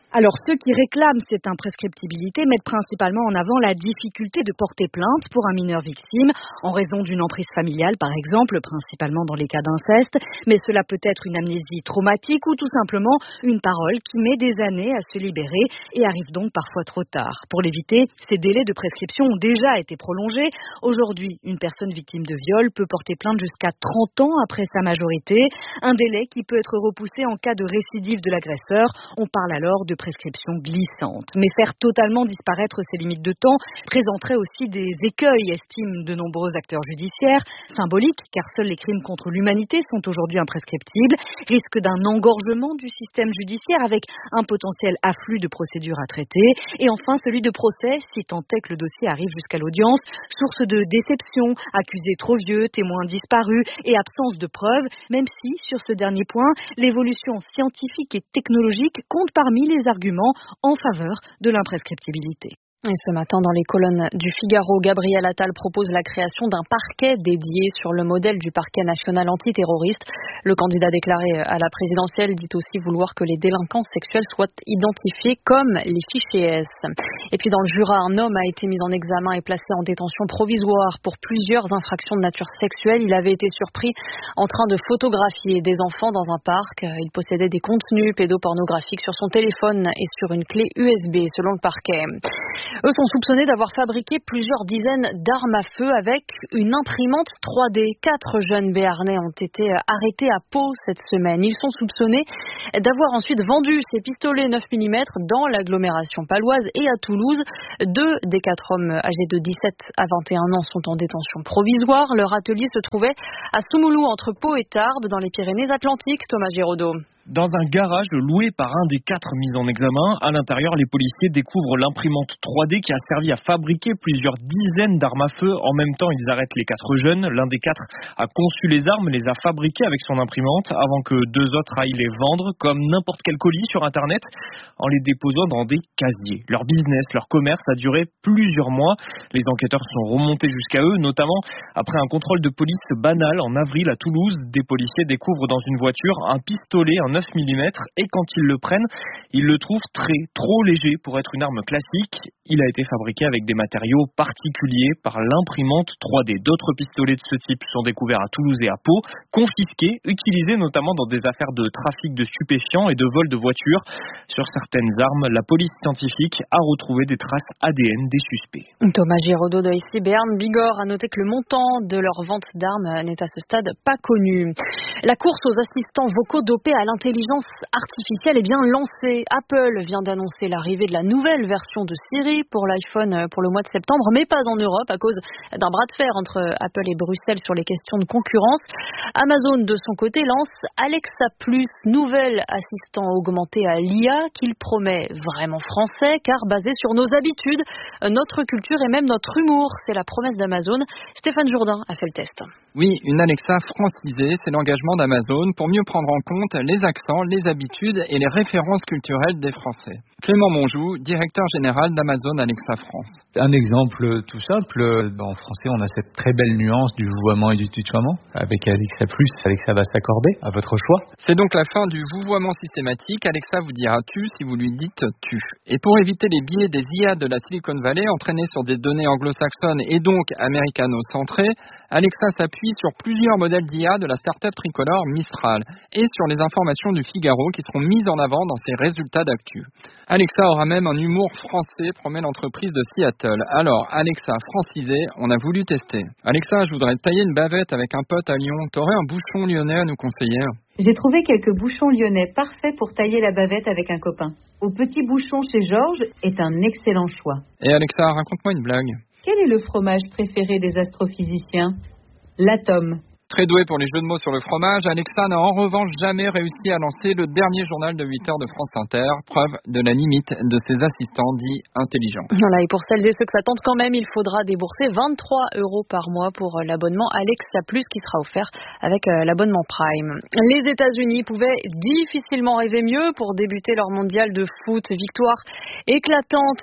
S16: Alors ceux qui réclament cette imprescriptibilité mettent principalement en avant la difficulté de porter plainte pour un mineur victime en raison d'une emprise familiale par exemple, principalement dans les cas d'inceste, mais cela peut être une amnésie traumatique ou tout simplement une parole qui met des années à se libérer et arrive donc parfois trop tard. Pour l'éviter, ces délais de prescription ont déjà été prolongés. Aujourd'hui, une personne victime de viol peut porter plainte jusqu'à 30 ans après sa majorité, un délai qui peut être repoussé en cas de récidive de l'agresseur. On parle alors de prescription glissante. Mais faire totalement disparaître ces limites de temps présenterait aussi des écueils, estiment de nombreux acteurs judiciaires, symboliques, car seuls les crimes contre l'humanité sont aujourd'hui imprescriptibles, risque d'un engorgement du système judiciaire avec un potentiel afflux de procédures à traiter, et enfin celui de procès, si tant est que le dossier arrive jusqu'à l'audience, source de déception, accusés trop vieux, témoins disparus et absence de preuves, même si, sur ce dernier point, l'évolution scientifique et technologique compte parmi les arguments en faveur de l'imprescriptibilité. Et ce matin, dans les colonnes du Figaro, Gabriel Attal propose la création d'un parquet dédié sur le modèle du parquet national antiterroriste. Le candidat déclaré à la présidentielle dit aussi vouloir que les délinquants sexuels soient identifiés comme les fichiers S. Et puis dans le Jura, un homme a été mis en examen et placé en détention provisoire pour plusieurs infractions de nature sexuelle. Il avait été surpris en train de photographier des enfants dans un parc. Il possédait des contenus pédopornographiques sur son téléphone et sur une clé USB, selon le parquet. Eux sont soupçonnés d'avoir fabriqué plusieurs dizaines d'armes à feu avec une imprimante 3D. 4 jeunes Béarnais ont été arrêtés à Pau cette semaine. Ils sont soupçonnés d'avoir ensuite vendu ces pistolets 9 mm dans l'agglomération paloise et à Toulouse. 2 des 4 hommes âgés de 17 à 21 ans sont en détention provisoire. Leur atelier se trouvait à Soumoulou, entre Pau et Tarbes, dans les Pyrénées-Atlantiques. Thomas Giraudot.
S20: Dans un garage loué par un des 4 mis en examen, à l'intérieur, les policiers découvrent l'imprimante 3D qui a servi à fabriquer plusieurs dizaines d'armes à feu. En même temps, ils arrêtent les 4 jeunes. L'un des 4 a conçu les armes, les a fabriquées avec son imprimante avant que 2 autres aillent les vendre comme n'importe quel colis sur Internet en les déposant dans des casiers. Leur business, leur commerce a duré plusieurs mois. Les enquêteurs sont remontés jusqu'à eux, notamment après un contrôle de police banal en avril à Toulouse. Des policiers découvrent dans une voiture un pistolet, un 9 mm, et quand ils le prennent, ils le trouvent trop léger pour être une arme classique. Il a été fabriqué avec des matériaux particuliers par l'imprimante 3D. D'autres pistolets de ce type sont découverts à Toulouse et à Pau, confisqués, utilisés notamment dans des affaires de trafic de stupéfiants et de vol de voitures. Sur certaines armes, la police scientifique a retrouvé des traces ADN des suspects.
S16: Thomas Giraudot de ici, Béarn Bigorre. A noté que le montant de leur vente d'armes n'est à ce stade pas connu. La course aux assistants vocaux dopés à l'intelligence artificielle est bien lancée. Apple vient d'annoncer l'arrivée de la nouvelle version de Siri pour l'iPhone pour le mois de septembre, mais pas en Europe à cause d'un bras de fer entre Apple et Bruxelles sur les questions de concurrence. Amazon, de son côté, lance Alexa Plus, nouvel assistant augmenté à l'IA qu'il promet vraiment français, car basé sur nos habitudes, notre culture et même notre humour. C'est la promesse d'Amazon. Stéphane Jourdain a fait le test.
S21: Oui, une Alexa francisée, c'est l'engagement d'Amazon pour mieux prendre en compte les accents, les habitudes et les références culturelles des Français. Clément Monjou, directeur général d'Amazon Alexa France.
S22: Un exemple tout simple, en français on a cette très belle nuance du vouvoiement et du tutoiement. Avec Alexa Plus, Alexa va s'accorder à votre choix.
S21: C'est donc la fin du vouvoiement systématique. Alexa vous dira tu si vous lui dites tu. Et pour éviter les biais des IA de la Silicon Valley entraînés sur des données anglo-saxonnes et donc américano-centrées, Alexa s'appuie sur plusieurs modèles d'IA de la start-up tricolore Mistral et sur les informations du Figaro qui seront mises en avant dans ses résultats d'actu. Alexa aura même un humour français, promet l'entreprise de Seattle. Alors, Alexa francisée, on a voulu tester. Alexa, je voudrais tailler une bavette avec un pote à Lyon. T'aurais un bouchon lyonnais à nous conseiller?
S23: J'ai trouvé quelques bouchons lyonnais parfaits pour tailler la bavette avec un copain. Au petit bouchon chez Georges est un excellent choix.
S21: Et Alexa, raconte-moi une blague.
S23: Quel est le fromage préféré des astrophysiciens? L'atome.
S21: Très doué pour les jeux de mots sur le fromage, Alexa n'a en revanche jamais réussi à lancer le dernier journal de 8 heures de France Inter, preuve de la limite de ses assistants dits intelligents.
S16: Voilà, et pour celles et ceux que ça tente quand même, il faudra débourser 23 € par mois pour l'abonnement Alexa Plus qui sera offert avec l'abonnement Prime. Les États-Unis pouvaient difficilement rêver mieux pour débuter leur mondial de foot. Victoire éclatante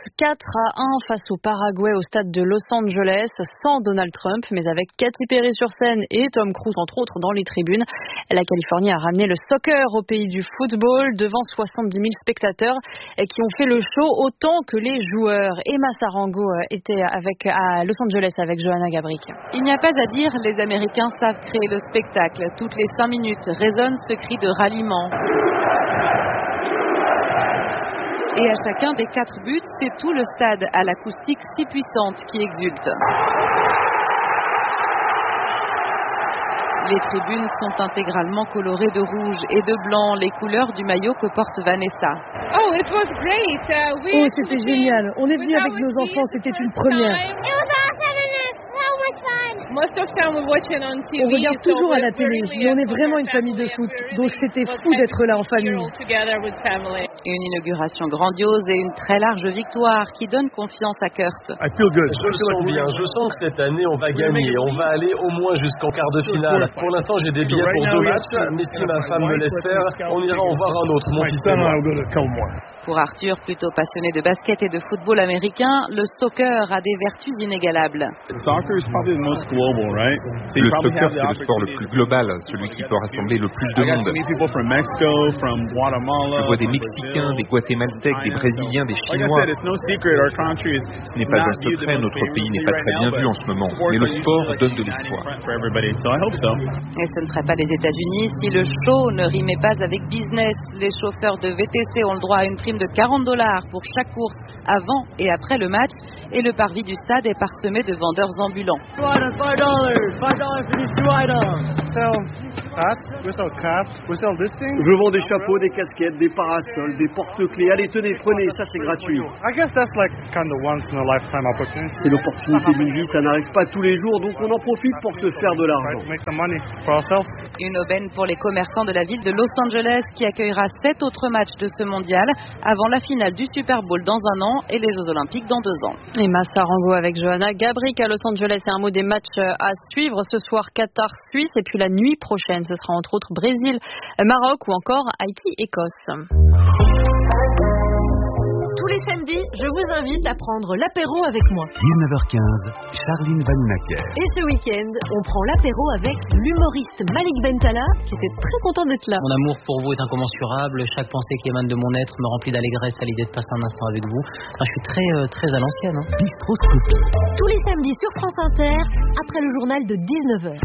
S16: 4-1 face au Paraguay au stade de Los Angeles, sans Donald Trump, mais avec Katy Perry sur scène et Tom Cruise, entre autres, dans les tribunes. La Californie a ramené le soccer au pays du football devant 70 000 spectateurs qui ont fait le show autant que les joueurs. Emma Sarango était à Los Angeles avec Johanna Gabrick.
S2: Il n'y a pas à dire, les Américains savent créer le spectacle. Toutes les 5 minutes résonne ce cri de ralliement. Et à chacun des 4 buts, c'est tout le stade à l'acoustique si puissante qui exulte. Les tribunes sont intégralement colorées de rouge et de blanc, les couleurs du maillot que porte Vanessa.
S3: Oh, c'était génial. On est venu avec nos enfants, c'était une première. On regarde toujours à la télé, mais on est vraiment une famille de foot, donc c'était fou d'être là en famille.
S2: Une inauguration grandiose et une très large victoire qui donne confiance à Kurt.
S4: Je me sens bien, je sens que cette année on va gagner, on va aller au moins jusqu'en quart de finale. Pour l'instant j'ai des billets pour 2 matchs, mais si ma femme me laisse faire, on ira en voir un autre, mon fils et moi.
S2: Pour Arthur, plutôt passionné de basket et de football américain, le soccer a des vertus inégalables.
S24: Le soccer, c'est le sport le plus global, celui qui peut rassembler le plus de monde. Je vois des Mexicains, des Guatémaltèques, des Brésiliens, des Chinois. Ce n'est pas un secret, notre pays n'est pas très bien vu en ce moment, mais le sport donne de l'espoir.
S2: Et ce ne serait pas les États-Unis si le show ne rimait pas avec business. Les chauffeurs de VTC ont le droit à une prime de $40 pour chaque course avant et après le match, et le parvis du stade est parsemé de vendeurs ambulants.
S25: Je vends des chapeaux, des casquettes, des parasols, des porte-clés. Allez, tenez, prenez, ça c'est gratuit. C'est l'opportunité d'une vie, ça n'arrive pas tous les jours, donc on en profite pour se faire de l'argent.
S2: Une aubaine pour les commerçants de la ville de Los Angeles qui accueillera 7 autres matchs de ce mondial avant la finale du Super Bowl dans 1 an et les Jeux Olympiques dans 2 ans.
S16: Emma Sarango avec Johanna Gabrick à Los Angeles. Et un mot des matchs à suivre ce soir: Qatar-Suisse, et puis la nuit prochaine ce sera entre autres Brésil-Maroc ou encore Haïti-Écosse.
S26: Tous les samedis, je vous invite à prendre l'apéro avec moi.
S14: 19h15, Charline Vanhoenacker.
S26: Et ce week-end, on prend l'apéro avec l'humoriste Malik Bentala, qui était très content d'être là.
S27: Mon amour pour vous est incommensurable. Chaque pensée qui émane de mon être me remplit d'allégresse à l'idée de passer un instant avec vous. Enfin, je suis très à l'ancienne.
S14: Bistroscopie.
S26: Tous les samedis sur France Inter, après le journal de 19h.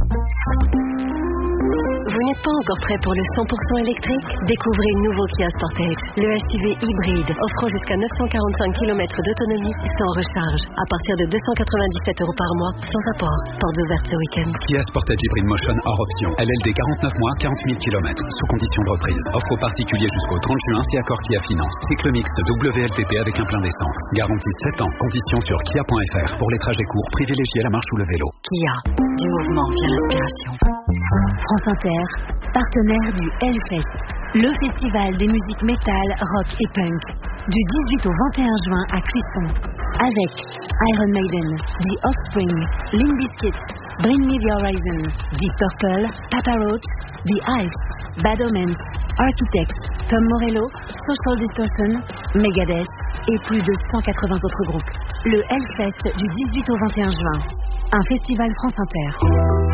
S28: Vous n'êtes pas encore prêt pour le 100% électrique? Découvrez le nouveau Kia Sportage, le SUV hybride, offrant jusqu'à 945 km d'autonomie sans recharge, à partir de 297 € par mois, sans apport. Portes ouvertes ce week-end.
S11: Kia Sportage Hybrid Motion hors option. LLD 49 mois, 40 000 km, sous condition de reprise. Offre aux particuliers jusqu'au 30 juin si accord Kia Finance. Cycle mixte WLTP avec un plein d'essence. Garantie 7 ans. Conditions sur kia.fr. Pour les trajets courts, privilégiez la marche ou le vélo.
S28: Kia, du mouvement vient l'inspiration.
S26: France Inter, partenaire du Hellfest, le festival des musiques métal, rock et punk, du 18 au 21 juin à Clisson, avec Iron Maiden, The Offspring, Limp Bizkit, Bring Me The Horizon, Deep Purple, Papa Roach, The Hives, Bad Omens, Architects, Tom Morello, Social Distortion, Megadeth et plus de 180 autres groupes. Le Hellfest du 18 au 21 juin, un festival France Inter.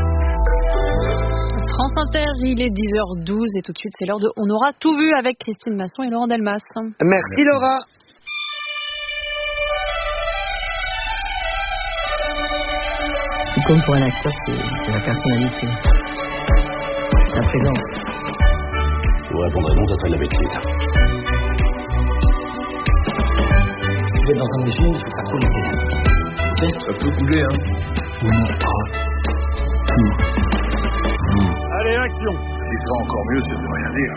S16: France Inter, il est 10h12 et tout de suite c'est l'heure de On aura tout vu avec Christine Masson et Laurent Delmas.
S29: Merci Laura.
S30: Comme pour un acteur, c'est la personnalité, sa présence.
S31: Vous répondrez non, d'après la maîtrise.
S30: Si vous êtes dans un film, il faut pas couler. Ok ?
S31: Ça peut couler, hein.
S30: On aura tout.
S31: Allez, action. Ce qui sera encore mieux, c'est de rien dire.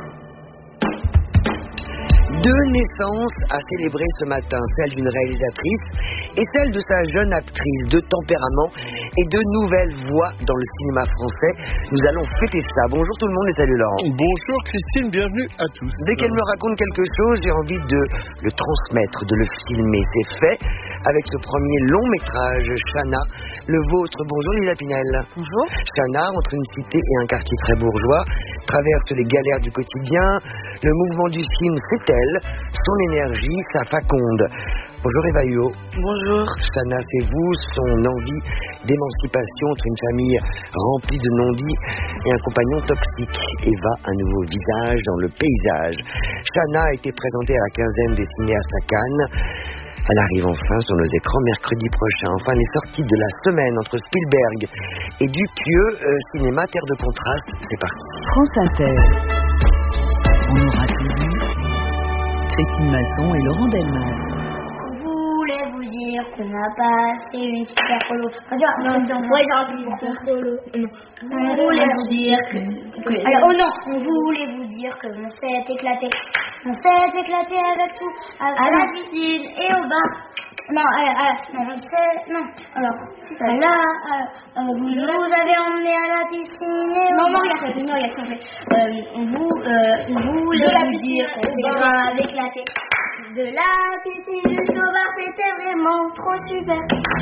S29: 2 naissances à célébrer ce matin, celle d'une réalisatrice et celle de sa jeune actrice, de tempérament et de nouvelles voix dans le cinéma français. Nous allons fêter ça. Bonjour tout le monde et salut Laurent.
S31: Bonjour Christine, bienvenue à tous.
S29: Dès qu'elle me raconte quelque chose, j'ai envie de le transmettre, de le filmer. C'est fait avec ce premier long métrage, Chana, le vôtre. Bonjour Lila Pinel.
S7: Bonjour.
S29: Chana, entre une cité et un quartier très bourgeois, traverse les galères du quotidien. Le mouvement du film, c'est elle, son énergie, sa faconde. Bonjour Eva Huot.
S3: Bonjour.
S29: Chana, c'est vous, son envie d'émancipation entre une famille remplie de non-dits et un compagnon toxique. Eva, un nouveau visage dans le paysage. Chana a été présentée à la quinzaine des cinéastes à Cannes. Elle arrive enfin sur nos écrans mercredi prochain. Enfin, les sorties de la semaine entre Spielberg et Dupieux, cinéma terre de contraste, c'est parti.
S26: France Inter. On aura tout vu. Christine Masson et Laurent Delmas.
S1: Vous dire qu'on a passé une super colo. Ouais, j'ai envie de faire colo. On voulait vous dire que... Alors, oh non, on voulait vous dire que on s'est éclaté. On s'est éclaté avec tout. À la piscine et au bar. Non, non. Alors, là, vous nous avez emmené à la piscine et au bar. Non, regarde, s'il vous voulez vous dire qu'on s'est grave éclaté. De la piscine jusqu'au bar, c'était vraiment trop super.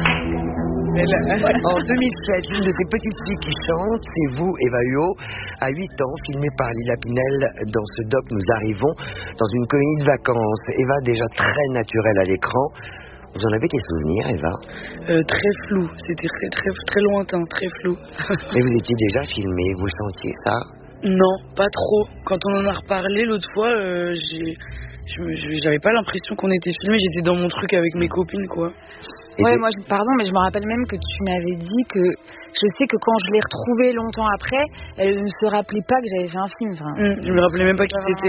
S29: En 2007, une de ces petites filles qui chante, c'est vous, Eva Huot, à 8 ans, filmée par Lila Pinel. Dans ce doc, nous arrivons dans une colonie de vacances. Eva, déjà très naturelle à l'écran. Vous en avez des souvenirs, Eva?
S3: Très flou, c'était très, très lointain, très flou.
S29: Mais vous étiez déjà filmée, vous sentiez ça?
S3: Non, pas trop. Quand on en a reparlé l'autre fois, j'avais pas l'impression qu'on était filmé, j'étais dans mon truc avec mes copines, quoi.
S5: Ouais, moi, pardon, mais je me rappelle même que tu m'avais dit que je sais que quand je l'ai retrouvée longtemps après, elle ne se rappelait pas que j'avais fait un film.
S3: Je me rappelais même pas qui c'était.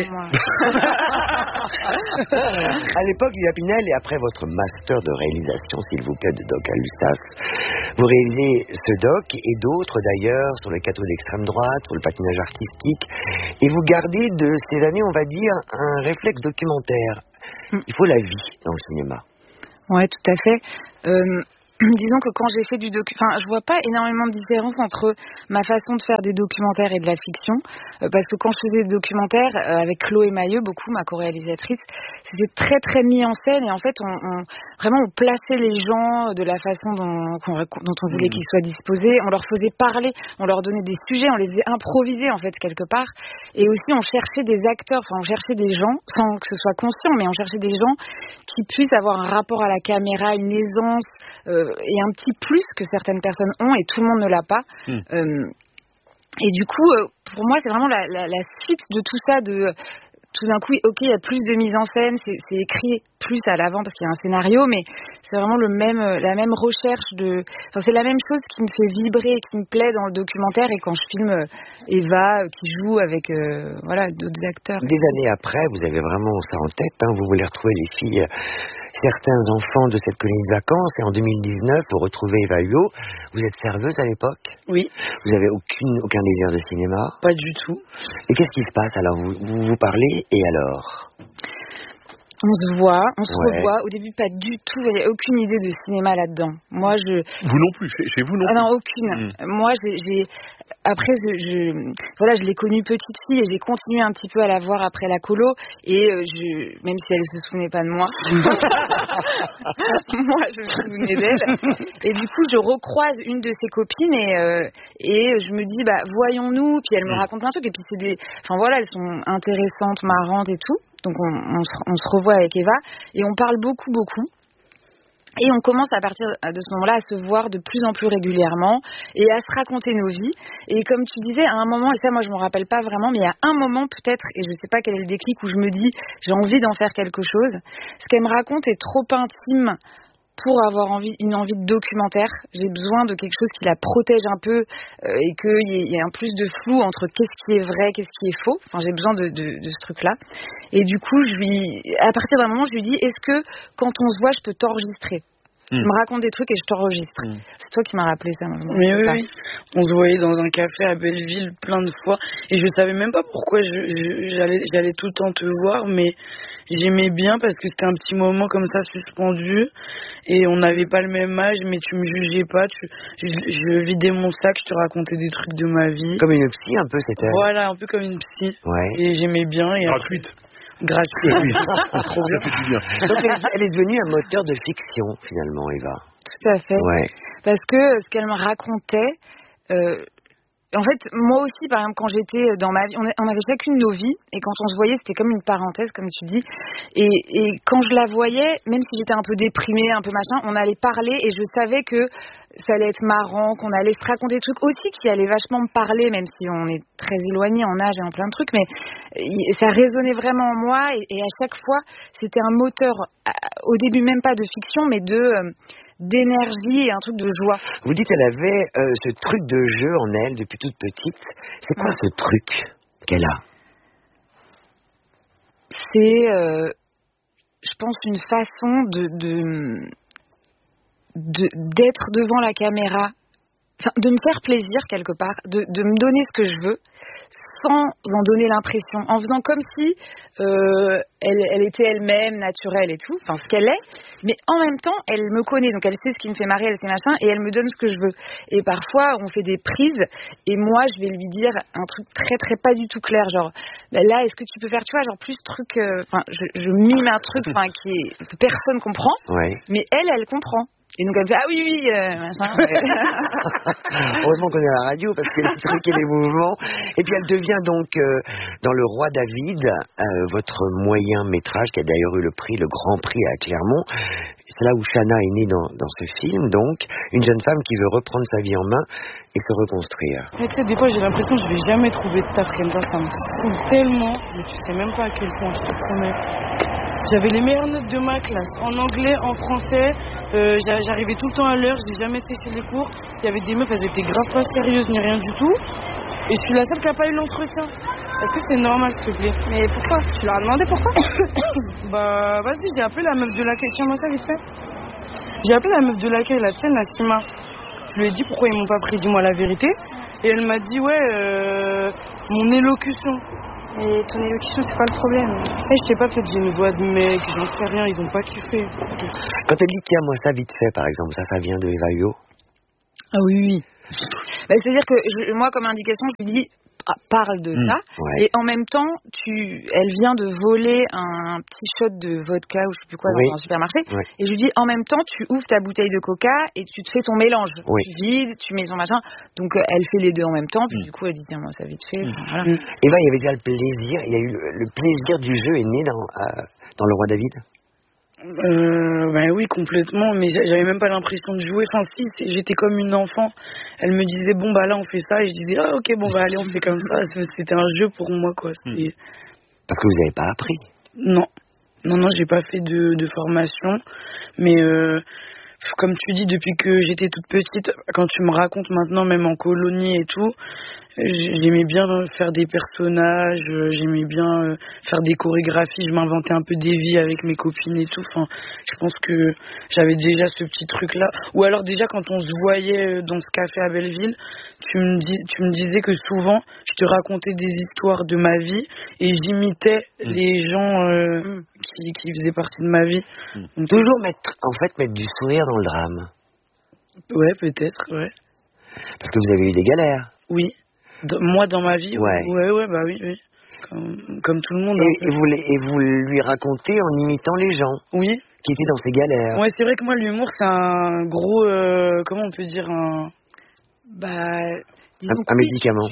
S29: À l'époque, Lila Pinel, et après votre master de réalisation, s'il vous plaît, de doc à l'USAS, vous réalisez ce doc et d'autres d'ailleurs sur le cateau d'extrême droite, sur le patinage artistique, et vous gardez de ces années, on va dire, un réflexe documentaire. Il faut la vie dans le cinéma.
S5: Ouais, tout à fait. Disons que quand j'ai fait du je vois pas énormément de différence entre ma façon de faire des documentaires et de la fiction, parce que quand je faisais des documentaires avec Chloé Mailleux, beaucoup ma co-réalisatrice, c'était très très mis en scène et en fait on plaçait les gens de la façon dont on voulait qu'ils soient disposés, on leur faisait parler, on leur donnait des sujets, on les faisait improviser en fait quelque part, et aussi on cherchait des acteurs, on cherchait des gens sans que ce soit conscient, mais on cherchait des gens qui puissent avoir un rapport à la caméra, une aisance et un petit plus que certaines personnes ont et tout le monde ne l'a pas. Et du coup, pour moi, c'est vraiment la suite de tout ça, de tout d'un coup, ok, il y a plus de mise en scène, c'est écrit plus à l'avant parce qu'il y a un scénario, mais c'est vraiment la même recherche c'est la même chose qui me fait vibrer, qui me plaît dans le documentaire, et quand je filme Eva qui joue avec d'autres acteurs.
S29: Des années après, vous avez vraiment ça en tête, vous voulez retrouver les filles, certains enfants de cette colonie de vacances, et en 2019, vous retrouvez Eva Huot. Vous êtes serveuse à l'époque?
S3: Oui.
S29: Vous n'avez aucun désir de cinéma?
S3: Pas du tout.
S29: Et qu'est-ce qui se passe alors? Vous parlez, et alors?
S5: On se voit, on se revoit. Au début, pas du tout. Il n'y a aucune idée de cinéma là-dedans. Moi,
S31: Vous non plus, chez vous non plus?
S5: Non, aucune. Moi, après, je l'ai connue petite fille et j'ai continué un petit peu à la voir après la colo, et même si elle ne se souvenait pas de moi, moi je me souvenais d'elle, et du coup je recroise une de ses copines et je me dis voyons-nous, puis elle me raconte plein de trucs, et puis elles sont intéressantes, marrantes et tout, donc on se revoit avec Eva et on parle beaucoup. Et on commence à partir de ce moment-là à se voir de plus en plus régulièrement et à se raconter nos vies. Et comme tu disais, à un moment, et ça moi je m'en rappelle pas vraiment, mais il y a un moment peut-être, et je sais pas quel est le déclic, où je me dis j'ai envie d'en faire quelque chose. Ce qu'elle me raconte est trop intime pour avoir une envie de documentaire. J'ai besoin de quelque chose qui la protège un peu et qu'il y ait un plus de flou entre qu'est-ce qui est vrai, qu'est-ce qui est faux. J'ai besoin de ce truc-là. Et du coup, à partir d'un moment, je lui dis, est-ce que quand on se voit, je peux t'enregistrer? Tu me racontes des trucs et je t'enregistre. C'est toi qui m'as rappelé ça.
S3: Mais oui. On se voyait dans un café à Belleville plein de fois et je savais même pas pourquoi j'allais tout le temps te voir, mais j'aimais bien parce que c'était un petit moment comme ça suspendu et on n'avait pas le même âge, mais tu me jugeais pas, je vidais mon sac, je te racontais des trucs de ma vie.
S29: Comme une psy un peu, c'était.
S3: Voilà, un peu comme une psy.
S29: Ouais.
S3: Et j'aimais bien. Et
S31: gratuite.
S3: Gratuite.
S29: Trop bien. Ça fait du bien. Donc elle est devenue un moteur de fiction finalement, Eva.
S5: Tout à fait.
S29: Ouais.
S5: Parce que ce qu'elle me racontait, En fait, moi aussi, par exemple, quand j'étais dans ma vie, on avait chacune nos vies, et quand on se voyait, c'était comme une parenthèse, comme tu dis. Et quand je la voyais, même si j'étais un peu déprimée, un peu machin, on allait parler, et je savais que ça allait être marrant, qu'on allait se raconter des trucs aussi qui allaient vachement me parler, même si on est très éloignés en âge et en plein de trucs, mais ça résonnait vraiment en moi, et à chaque fois, c'était un moteur, au début même pas de fiction, mais d'énergie et un truc de joie.
S29: Vous dites qu'elle avait ce truc de jeu en elle depuis toute petite. C'est quoi ce truc qu'elle a?
S5: C'est, je pense, une façon d'être devant la caméra, enfin, de me faire plaisir quelque part, de me donner ce que je veux, sans en donner l'impression, en faisant comme si elle était elle-même, naturelle et tout, enfin ce qu'elle est, mais en même temps, elle me connaît, donc elle sait ce qui me fait marrer, elle sait machin, et elle me donne ce que je veux. Et parfois, on fait des prises, et moi, je vais lui dire un truc très, très pas du tout clair, genre, ben là, est-ce que tu peux faire, tu vois, genre plus truc, enfin, je mime un truc, enfin, que personne comprend, mais elle comprend. Et donc elle me dit, ah oui, machin.
S29: Heureusement qu'on est à la radio parce que les trucs et les mouvements. Et puis elle devient donc dans Le Roi David, votre moyen métrage qui a d'ailleurs eu le Grand Prix à Clermont. C'est là où Shanna est née dans ce film, donc une jeune femme qui veut reprendre sa vie en main et se reconstruire.
S3: Mais tu sais, des fois j'ai l'impression que je vais jamais trouver de taf comme ça me saoule tellement, mais tu sais même pas à quel point, je te promets. J'avais les meilleures notes de ma classe, en anglais, en français, j'arrivais tout le temps à l'heure, j'ai jamais séché les cours. Il y avait des meufs, elles étaient grave pas sérieuses ni rien du tout. Et je suis la seule qui a pas eu l'entretien. Est-ce que c'est normal, s'il te plaît?
S1: Mais pourquoi? Tu leur as demandé pourquoi?
S3: Bah vas-y, j'ai appelé la meuf de l'accueil, tiens-moi ça vite fait. J'ai appelé la meuf de l'accueil, la tienne, la Sima. Je lui ai dit pourquoi ils m'ont pas pris, dis-moi la vérité. Et elle m'a dit mon élocution.
S1: Mais ton élocution, c'est pas le problème.
S3: Je sais pas, peut-être j'ai une voix de mec, j'en sais rien, ils ont pas kiffé.
S29: Quand elle dit tiens-moi ça vite fait, par exemple, ça vient de Eva Huot?
S5: Ah oui. Bah, c'est-à-dire que moi, comme indication, je lui dis parle de ça, et en même temps, elle vient de voler un petit shot de vodka ou je sais plus quoi dans un supermarché, et je lui dis en même temps, tu ouvres ta bouteille de coca et tu te fais ton mélange, tu vides, tu mets ton machin, donc elle fait les deux en même temps, puis du coup elle dit tiens moi ça vite fait. Voilà.
S29: Et il y avait déjà le plaisir, il y a eu le plaisir du jeu est né dans Le Roi David.
S3: Ben oui, complètement, mais j'avais même pas l'impression de jouer. Enfin, si, j'étais comme une enfant. Elle me disait, bon, bah là, on fait ça. Et je disais, ah, ok, bon, bah allez, on fait comme ça. C'était un jeu pour moi, quoi.
S29: Parce que vous n'avez pas appris?
S3: Non, j'ai pas fait de formation. Mais comme tu dis, depuis que j'étais toute petite, quand tu me racontes maintenant, même en colonie et tout, j'aimais bien faire des personnages, j'aimais bien faire des chorégraphies, je m'inventais un peu des vies avec mes copines et tout. Enfin, je pense que j'avais déjà ce petit truc-là. Ou alors déjà quand on se voyait dans ce café à Belleville, tu me disais que souvent je te racontais des histoires de ma vie et j'imitais les gens qui faisaient partie de ma vie.
S29: Donc, toujours mettre du sourire dans le drame.
S3: Ouais, peut-être, ouais.
S29: Parce que vous avez eu des galères.
S3: Oui. Moi, dans ma vie, bah oui. Comme tout le monde.
S29: Et vous lui racontez en imitant les gens.
S3: Oui.
S29: Qui étaient dans ces galères.
S3: Ouais, c'est vrai que moi, l'humour, c'est un gros, comment on peut dire, un
S29: médicament.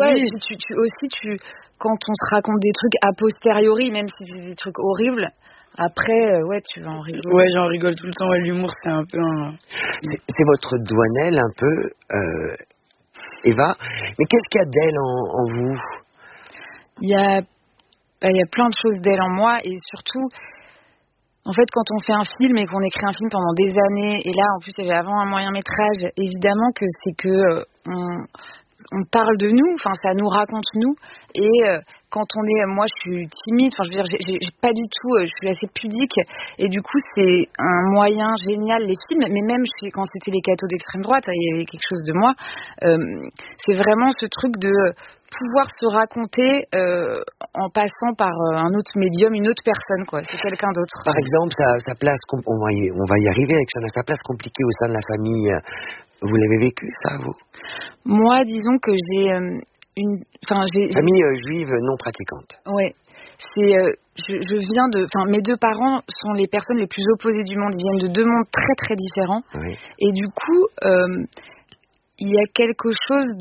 S5: Quand on se raconte des trucs a posteriori, même si c'est des trucs horribles, après, tu vas en rigoler.
S3: Ouais, j'en rigole tout le temps. Ouais, l'humour, c'est un peu un...
S29: C'est votre douanelle, un peu... Eva, mais qu'est-ce qu'il y a d'elle en vous?
S5: Il y a plein de choses d'elle en moi, et surtout, en fait, quand on fait un film et qu'on écrit un film pendant des années, et là, en plus, il y avait avant un moyen métrage, évidemment que c'est que on parle de nous, enfin, ça nous raconte nous, et quand on est, moi, je suis timide, enfin, je veux dire, j'ai pas du tout, je suis assez pudique, et du coup, c'est un moyen génial, les films, mais même quand c'était les cathos d'extrême droite, il y avait quelque chose de moi, c'est vraiment ce truc de pouvoir se raconter en passant par un autre médium, une autre personne, quoi. C'est quelqu'un d'autre.
S29: Par exemple, sa place, on va y arriver avec ça, sa place compliquée au sein de la famille. Vous l'avez vécu, ça, vous?
S5: Moi, disons que j'ai
S29: famille juive non pratiquante.
S5: Ouais. Je viens mes deux parents sont les personnes les plus opposées du monde. Ils viennent de deux mondes très très différents. Oui. Et du coup, il y a quelque chose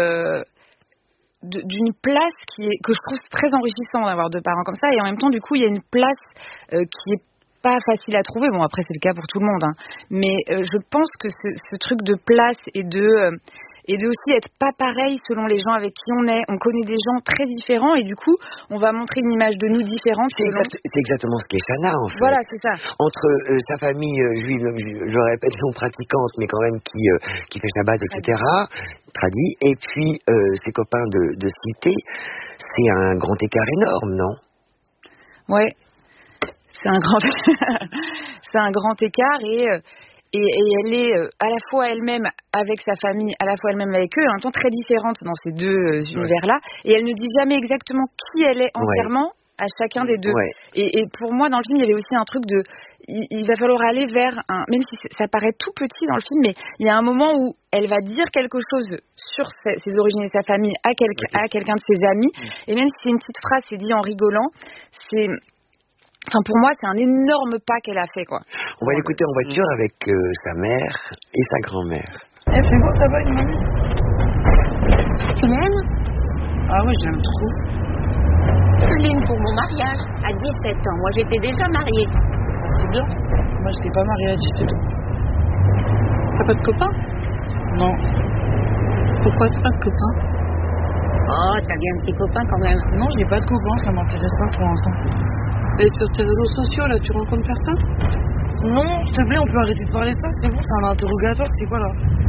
S5: d'une place que je trouve très enrichissant d'avoir 2 parents comme ça, et en même temps du coup il y a une place qui est pas facile à trouver. Bon, après c'est le cas pour tout le monde, hein. Mais je pense que ce truc de place et de aussi être pas pareil selon les gens avec qui on est. On connaît des gens très différents et du coup, on va montrer une image de nous différente.
S29: C'est exactement ce qu'est Chana, en fait.
S5: Voilà, c'est ça.
S29: Entre sa famille juive, je le répète, non pratiquante, mais quand même qui fait Shabbat, etc., tradit, et puis ses copains de cité, c'est un grand écart énorme, non?
S5: Ouais, c'est un grand écart et elle est à la fois elle-même avec sa famille, à la fois elle-même avec eux, en même temps très différente dans ces 2 univers-là. Et elle ne dit jamais exactement qui elle est entièrement à chacun des 2. Ouais. Et pour moi, dans le film, il y avait aussi un truc de... Il va falloir aller vers même si ça paraît tout petit dans le film, mais il y a un moment où elle va dire quelque chose sur ses origines et sa famille à quelqu'un de ses amis. Et même si c'est une petite phrase, c'est dit en rigolant, c'est... Enfin, pour moi, c'est un énorme pas qu'elle a fait, quoi.
S29: On va l'écouter en voiture avec sa mère et sa grand-mère.
S3: C'est bon, ça va, une mamie?
S6: Tu m'aimes?
S3: Ah ouais, j'aime trop.
S6: Je l'aime pour mon mariage, à 17 ans. Moi, j'étais déjà mariée.
S3: C'est bien. Moi, j'étais pas mariée à 17 ans.
S6: T'as pas de copain?
S3: Non.
S6: Pourquoi t'as pas de copain? Oh, t'as bien un petit copain quand même.
S3: Non, j'ai pas de copain, ça m'intéresse pas pour l'instant.
S6: Et sur tes réseaux sociaux, là, tu rencontres personne?
S3: Non, s'il te plaît, on peut arrêter de parler de ça, c'est bon, c'est un interrogatoire, c'est quoi là?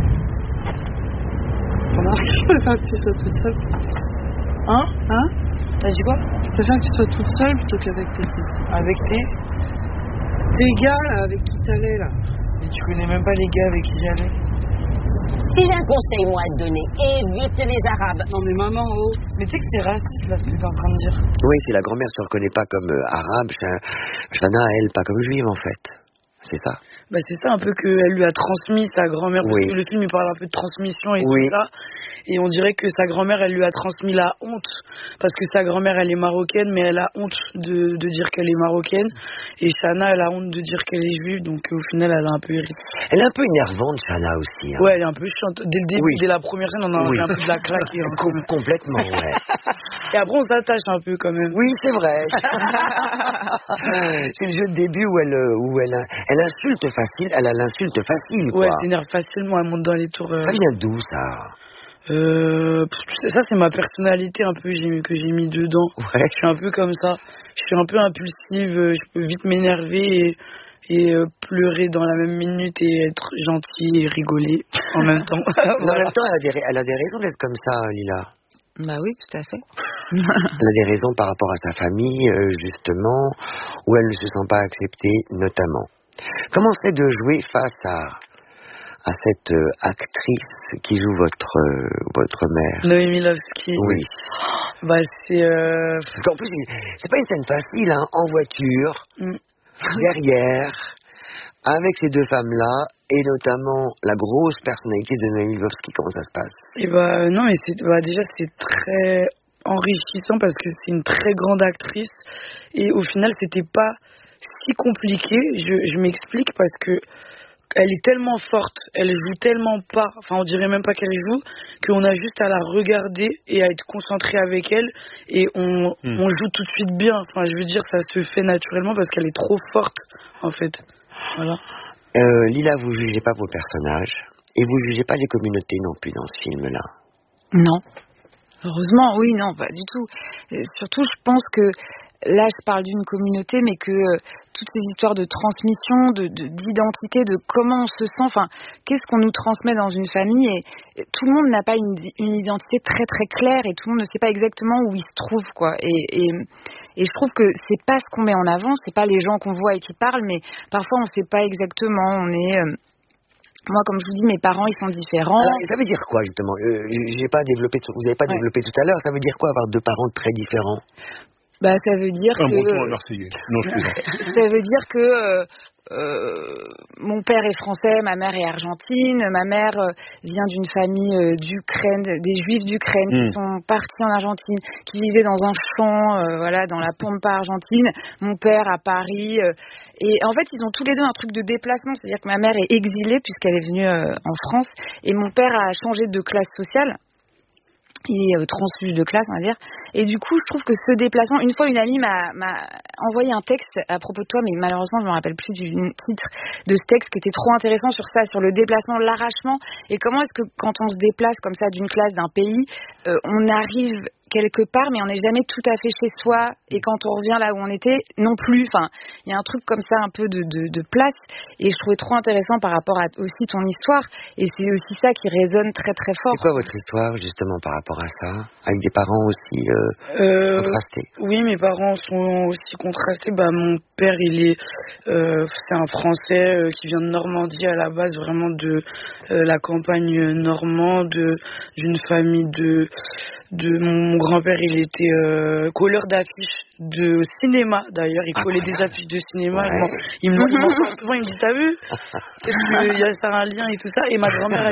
S6: Remarque, je préfère que tu sois toute seule.
S3: Hein? T'as dit quoi?
S6: Je préfère que tu sois toute seule plutôt qu'avec tes...
S3: Avec
S6: tes gars, là, avec qui t'allais, là.
S3: Mais tu connais même pas les gars avec qui j'allais.
S6: Si j'ai un conseil, moi, à te donner, évite les Arabes.
S3: Non, mais maman, oh. Mais tu sais que c'est raciste, là, ce que t'es en train de dire.
S29: Oui, c'est la grand-mère se reconnaît pas comme arabe, Chana, elle, pas comme juive, en fait. C'est ça.
S3: Bah, c'est ça un peu qu'elle lui a transmis sa grand-mère, parce que le film il parle un peu de transmission et tout ça, et on dirait que sa grand-mère elle lui a transmis la honte, parce que sa grand-mère elle est marocaine, mais elle a honte de dire qu'elle est marocaine, et Chana elle a honte de dire qu'elle est juive, donc au final elle a un peu hérité.
S29: Elle est un peu énervante, Chana aussi. Hein.
S3: Ouais, elle est un peu chiante. Dès le début, dès la première scène, on a un peu de la claque.
S29: Complètement, ouais.
S3: Et après on s'attache un peu quand même.
S29: Oui, c'est vrai. C'est le jeu de début où elle insulte facile, elle a l'insulte facile, quoi.
S3: Ouais, elle s'énerve facilement, elle monte dans les tours.
S29: Ça vient d'où, ça?
S3: Ça, c'est ma personnalité un peu que j'ai mis dedans.
S29: Ouais.
S3: Je suis un peu comme ça. Je suis un peu impulsive, je peux vite m'énerver et pleurer dans la même minute et être gentille et rigoler en même temps.
S29: En même temps, elle a des raisons d'être comme ça, Lila.
S5: Bah oui, tout à fait.
S29: Elle a des raisons par rapport à sa famille, justement, où elle ne se sent pas acceptée, notamment. Comment c'est de jouer face à cette actrice qui joue votre mère?
S3: Noémie Lovski.
S29: Oui.
S3: Bah c'est...
S29: Parce qu'en plus, c'est pas une scène facile, hein, en voiture, derrière, avec ces 2 femmes-là, et notamment la grosse personnalité de Noémie Lovski. Comment ça se passe?
S3: Et non, mais déjà c'est très enrichissant parce que c'est une très grande actrice, et au final c'était pas si compliqué. Je m'explique, parce que elle est tellement forte, elle joue tellement pas, enfin on dirait même pas qu'elle joue, qu'on a juste à la regarder et à être concentré avec elle, et on joue tout de suite bien. Enfin je veux dire, ça se fait naturellement parce qu'elle est trop forte en fait. Voilà.
S29: Lila, vous jugez pas vos personnages et vous jugez pas les communautés non plus dans ce film-là.
S5: Non. Heureusement, oui, non, pas du tout. Surtout, je pense que là, je parle d'une communauté, mais que toutes ces histoires de transmission, d'identité, de comment on se sent, enfin, qu'est-ce qu'on nous transmet dans une famille, et tout le monde n'a pas une identité très très claire, et tout le monde ne sait pas exactement où il se trouve, quoi. Et je trouve que c'est pas ce qu'on met en avant, c'est pas les gens qu'on voit et qui parlent, mais parfois on sait pas exactement, on est... Moi, comme je vous dis, mes parents, ils sont différents.
S29: Alors, ça veut dire quoi, justement? Vous n'avez pas développé tout à l'heure. Ça veut dire quoi, avoir 2 parents très différents?
S5: Bah, ça veut dire que...
S31: Breton, un Marseillais. Non, je plaisante.
S5: Ça veut dire que mon père est français, ma mère est argentine, ma mère vient d'une famille d'Ukraine, des Juifs d'Ukraine qui sont partis en Argentine, qui vivaient dans un champ, dans la Pampa argentine. Mon père à Paris. Et en fait, ils ont tous les deux un truc de déplacement, c'est-à-dire que ma mère est exilée puisqu'elle est venue en France, et mon père a changé de classe sociale. Il est transfuge de classe, on va dire. Et du coup, je trouve que ce déplacement... Une fois, une amie m'a envoyé un texte à propos de toi, mais malheureusement, je ne me rappelle plus du titre de ce texte, qui était trop intéressant sur ça, sur le déplacement, l'arrachement. Et comment est-ce que, quand on se déplace comme ça d'une classe, d'un pays, on arrive quelque part, mais on n'est jamais tout à fait chez soi. Et quand on revient là où on était, non plus. Enfin, il y a un truc comme ça, un peu de place. Et je trouvais trop intéressant par rapport à aussi ton histoire. Et c'est aussi ça qui résonne très très fort.
S29: C'est quoi votre histoire, justement, par rapport à ça? Avec des parents aussi contrastés?
S3: Oui, mes parents sont aussi contrastés. Mon père, c'est un Français qui vient de Normandie à la base, vraiment de la campagne normande, d'une famille mon grand-père, il était colleur d'affiches de cinéma, d'ailleurs. Il collait des affiches de cinéma.
S29: Ouais.
S3: Il me parle souvent, il me dit, t'as vu? Il y a ça un lien et tout ça. Et ma grand-mère,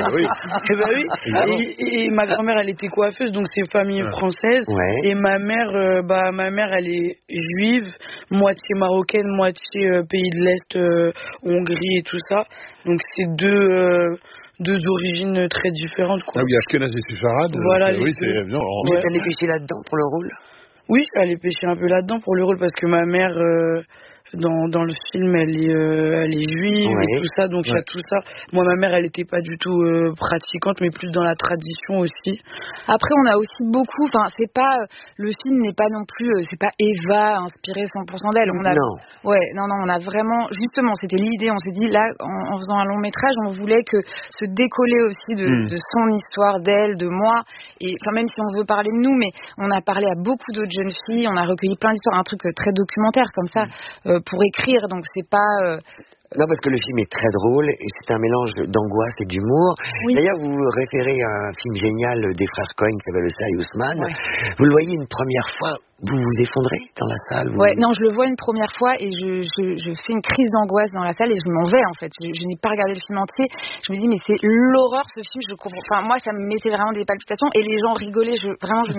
S3: et ma grand-mère, elle était coiffeuse, donc c'est famille française.
S29: Ouais.
S3: Et ma mère, elle est juive, moitié marocaine, moitié pays de l'Est, Hongrie et tout ça. Donc c'est deux origines très différentes, quoi.
S31: Ah oui, Ashkenaz et Séfarade.
S3: Voilà,
S29: oui, c'est bien. Vous êtes allé pêcher là-dedans pour le rôle?
S3: Oui, je suis allée pêcher un peu là-dedans pour le rôle, parce que ma mère, dans le film, elle est juive et tout ça, donc il y a tout ça. Moi, ma mère, elle n'était pas du tout pratiquante, mais plus dans la tradition aussi.
S5: Après, on a aussi beaucoup, c'est pas, le film n'est pas non plus, c'est pas Eva inspiré 100% d'elle.
S29: Non.
S5: Ouais, non, on a vraiment, justement, c'était l'idée, on s'est dit, là, en faisant un long métrage, on voulait que se décoller aussi de son histoire, d'elle, de moi, et même si on veut parler de nous, mais on a parlé à beaucoup d'autres jeunes filles, on a recueilli plein d'histoires, un truc très documentaire comme ça, pour écrire, donc c'est pas...
S29: Non, parce que le film est très drôle et c'est un mélange d'angoisse et d'humour. Oui. D'ailleurs, vous vous référez à un film génial des frères Cohen qui s'appelle Le Sahih Ousmane. Ouais. Vous le voyez une première fois, vous vous effondrez dans la salle?
S5: Non, je le vois une première fois et je fais une crise d'angoisse dans la salle et je m'en vais en fait. Je n'ai pas regardé le film entier. Je me dis mais c'est l'horreur ce film. Je comprends. Moi, ça me mettait vraiment des palpitations et les gens rigolaient. Je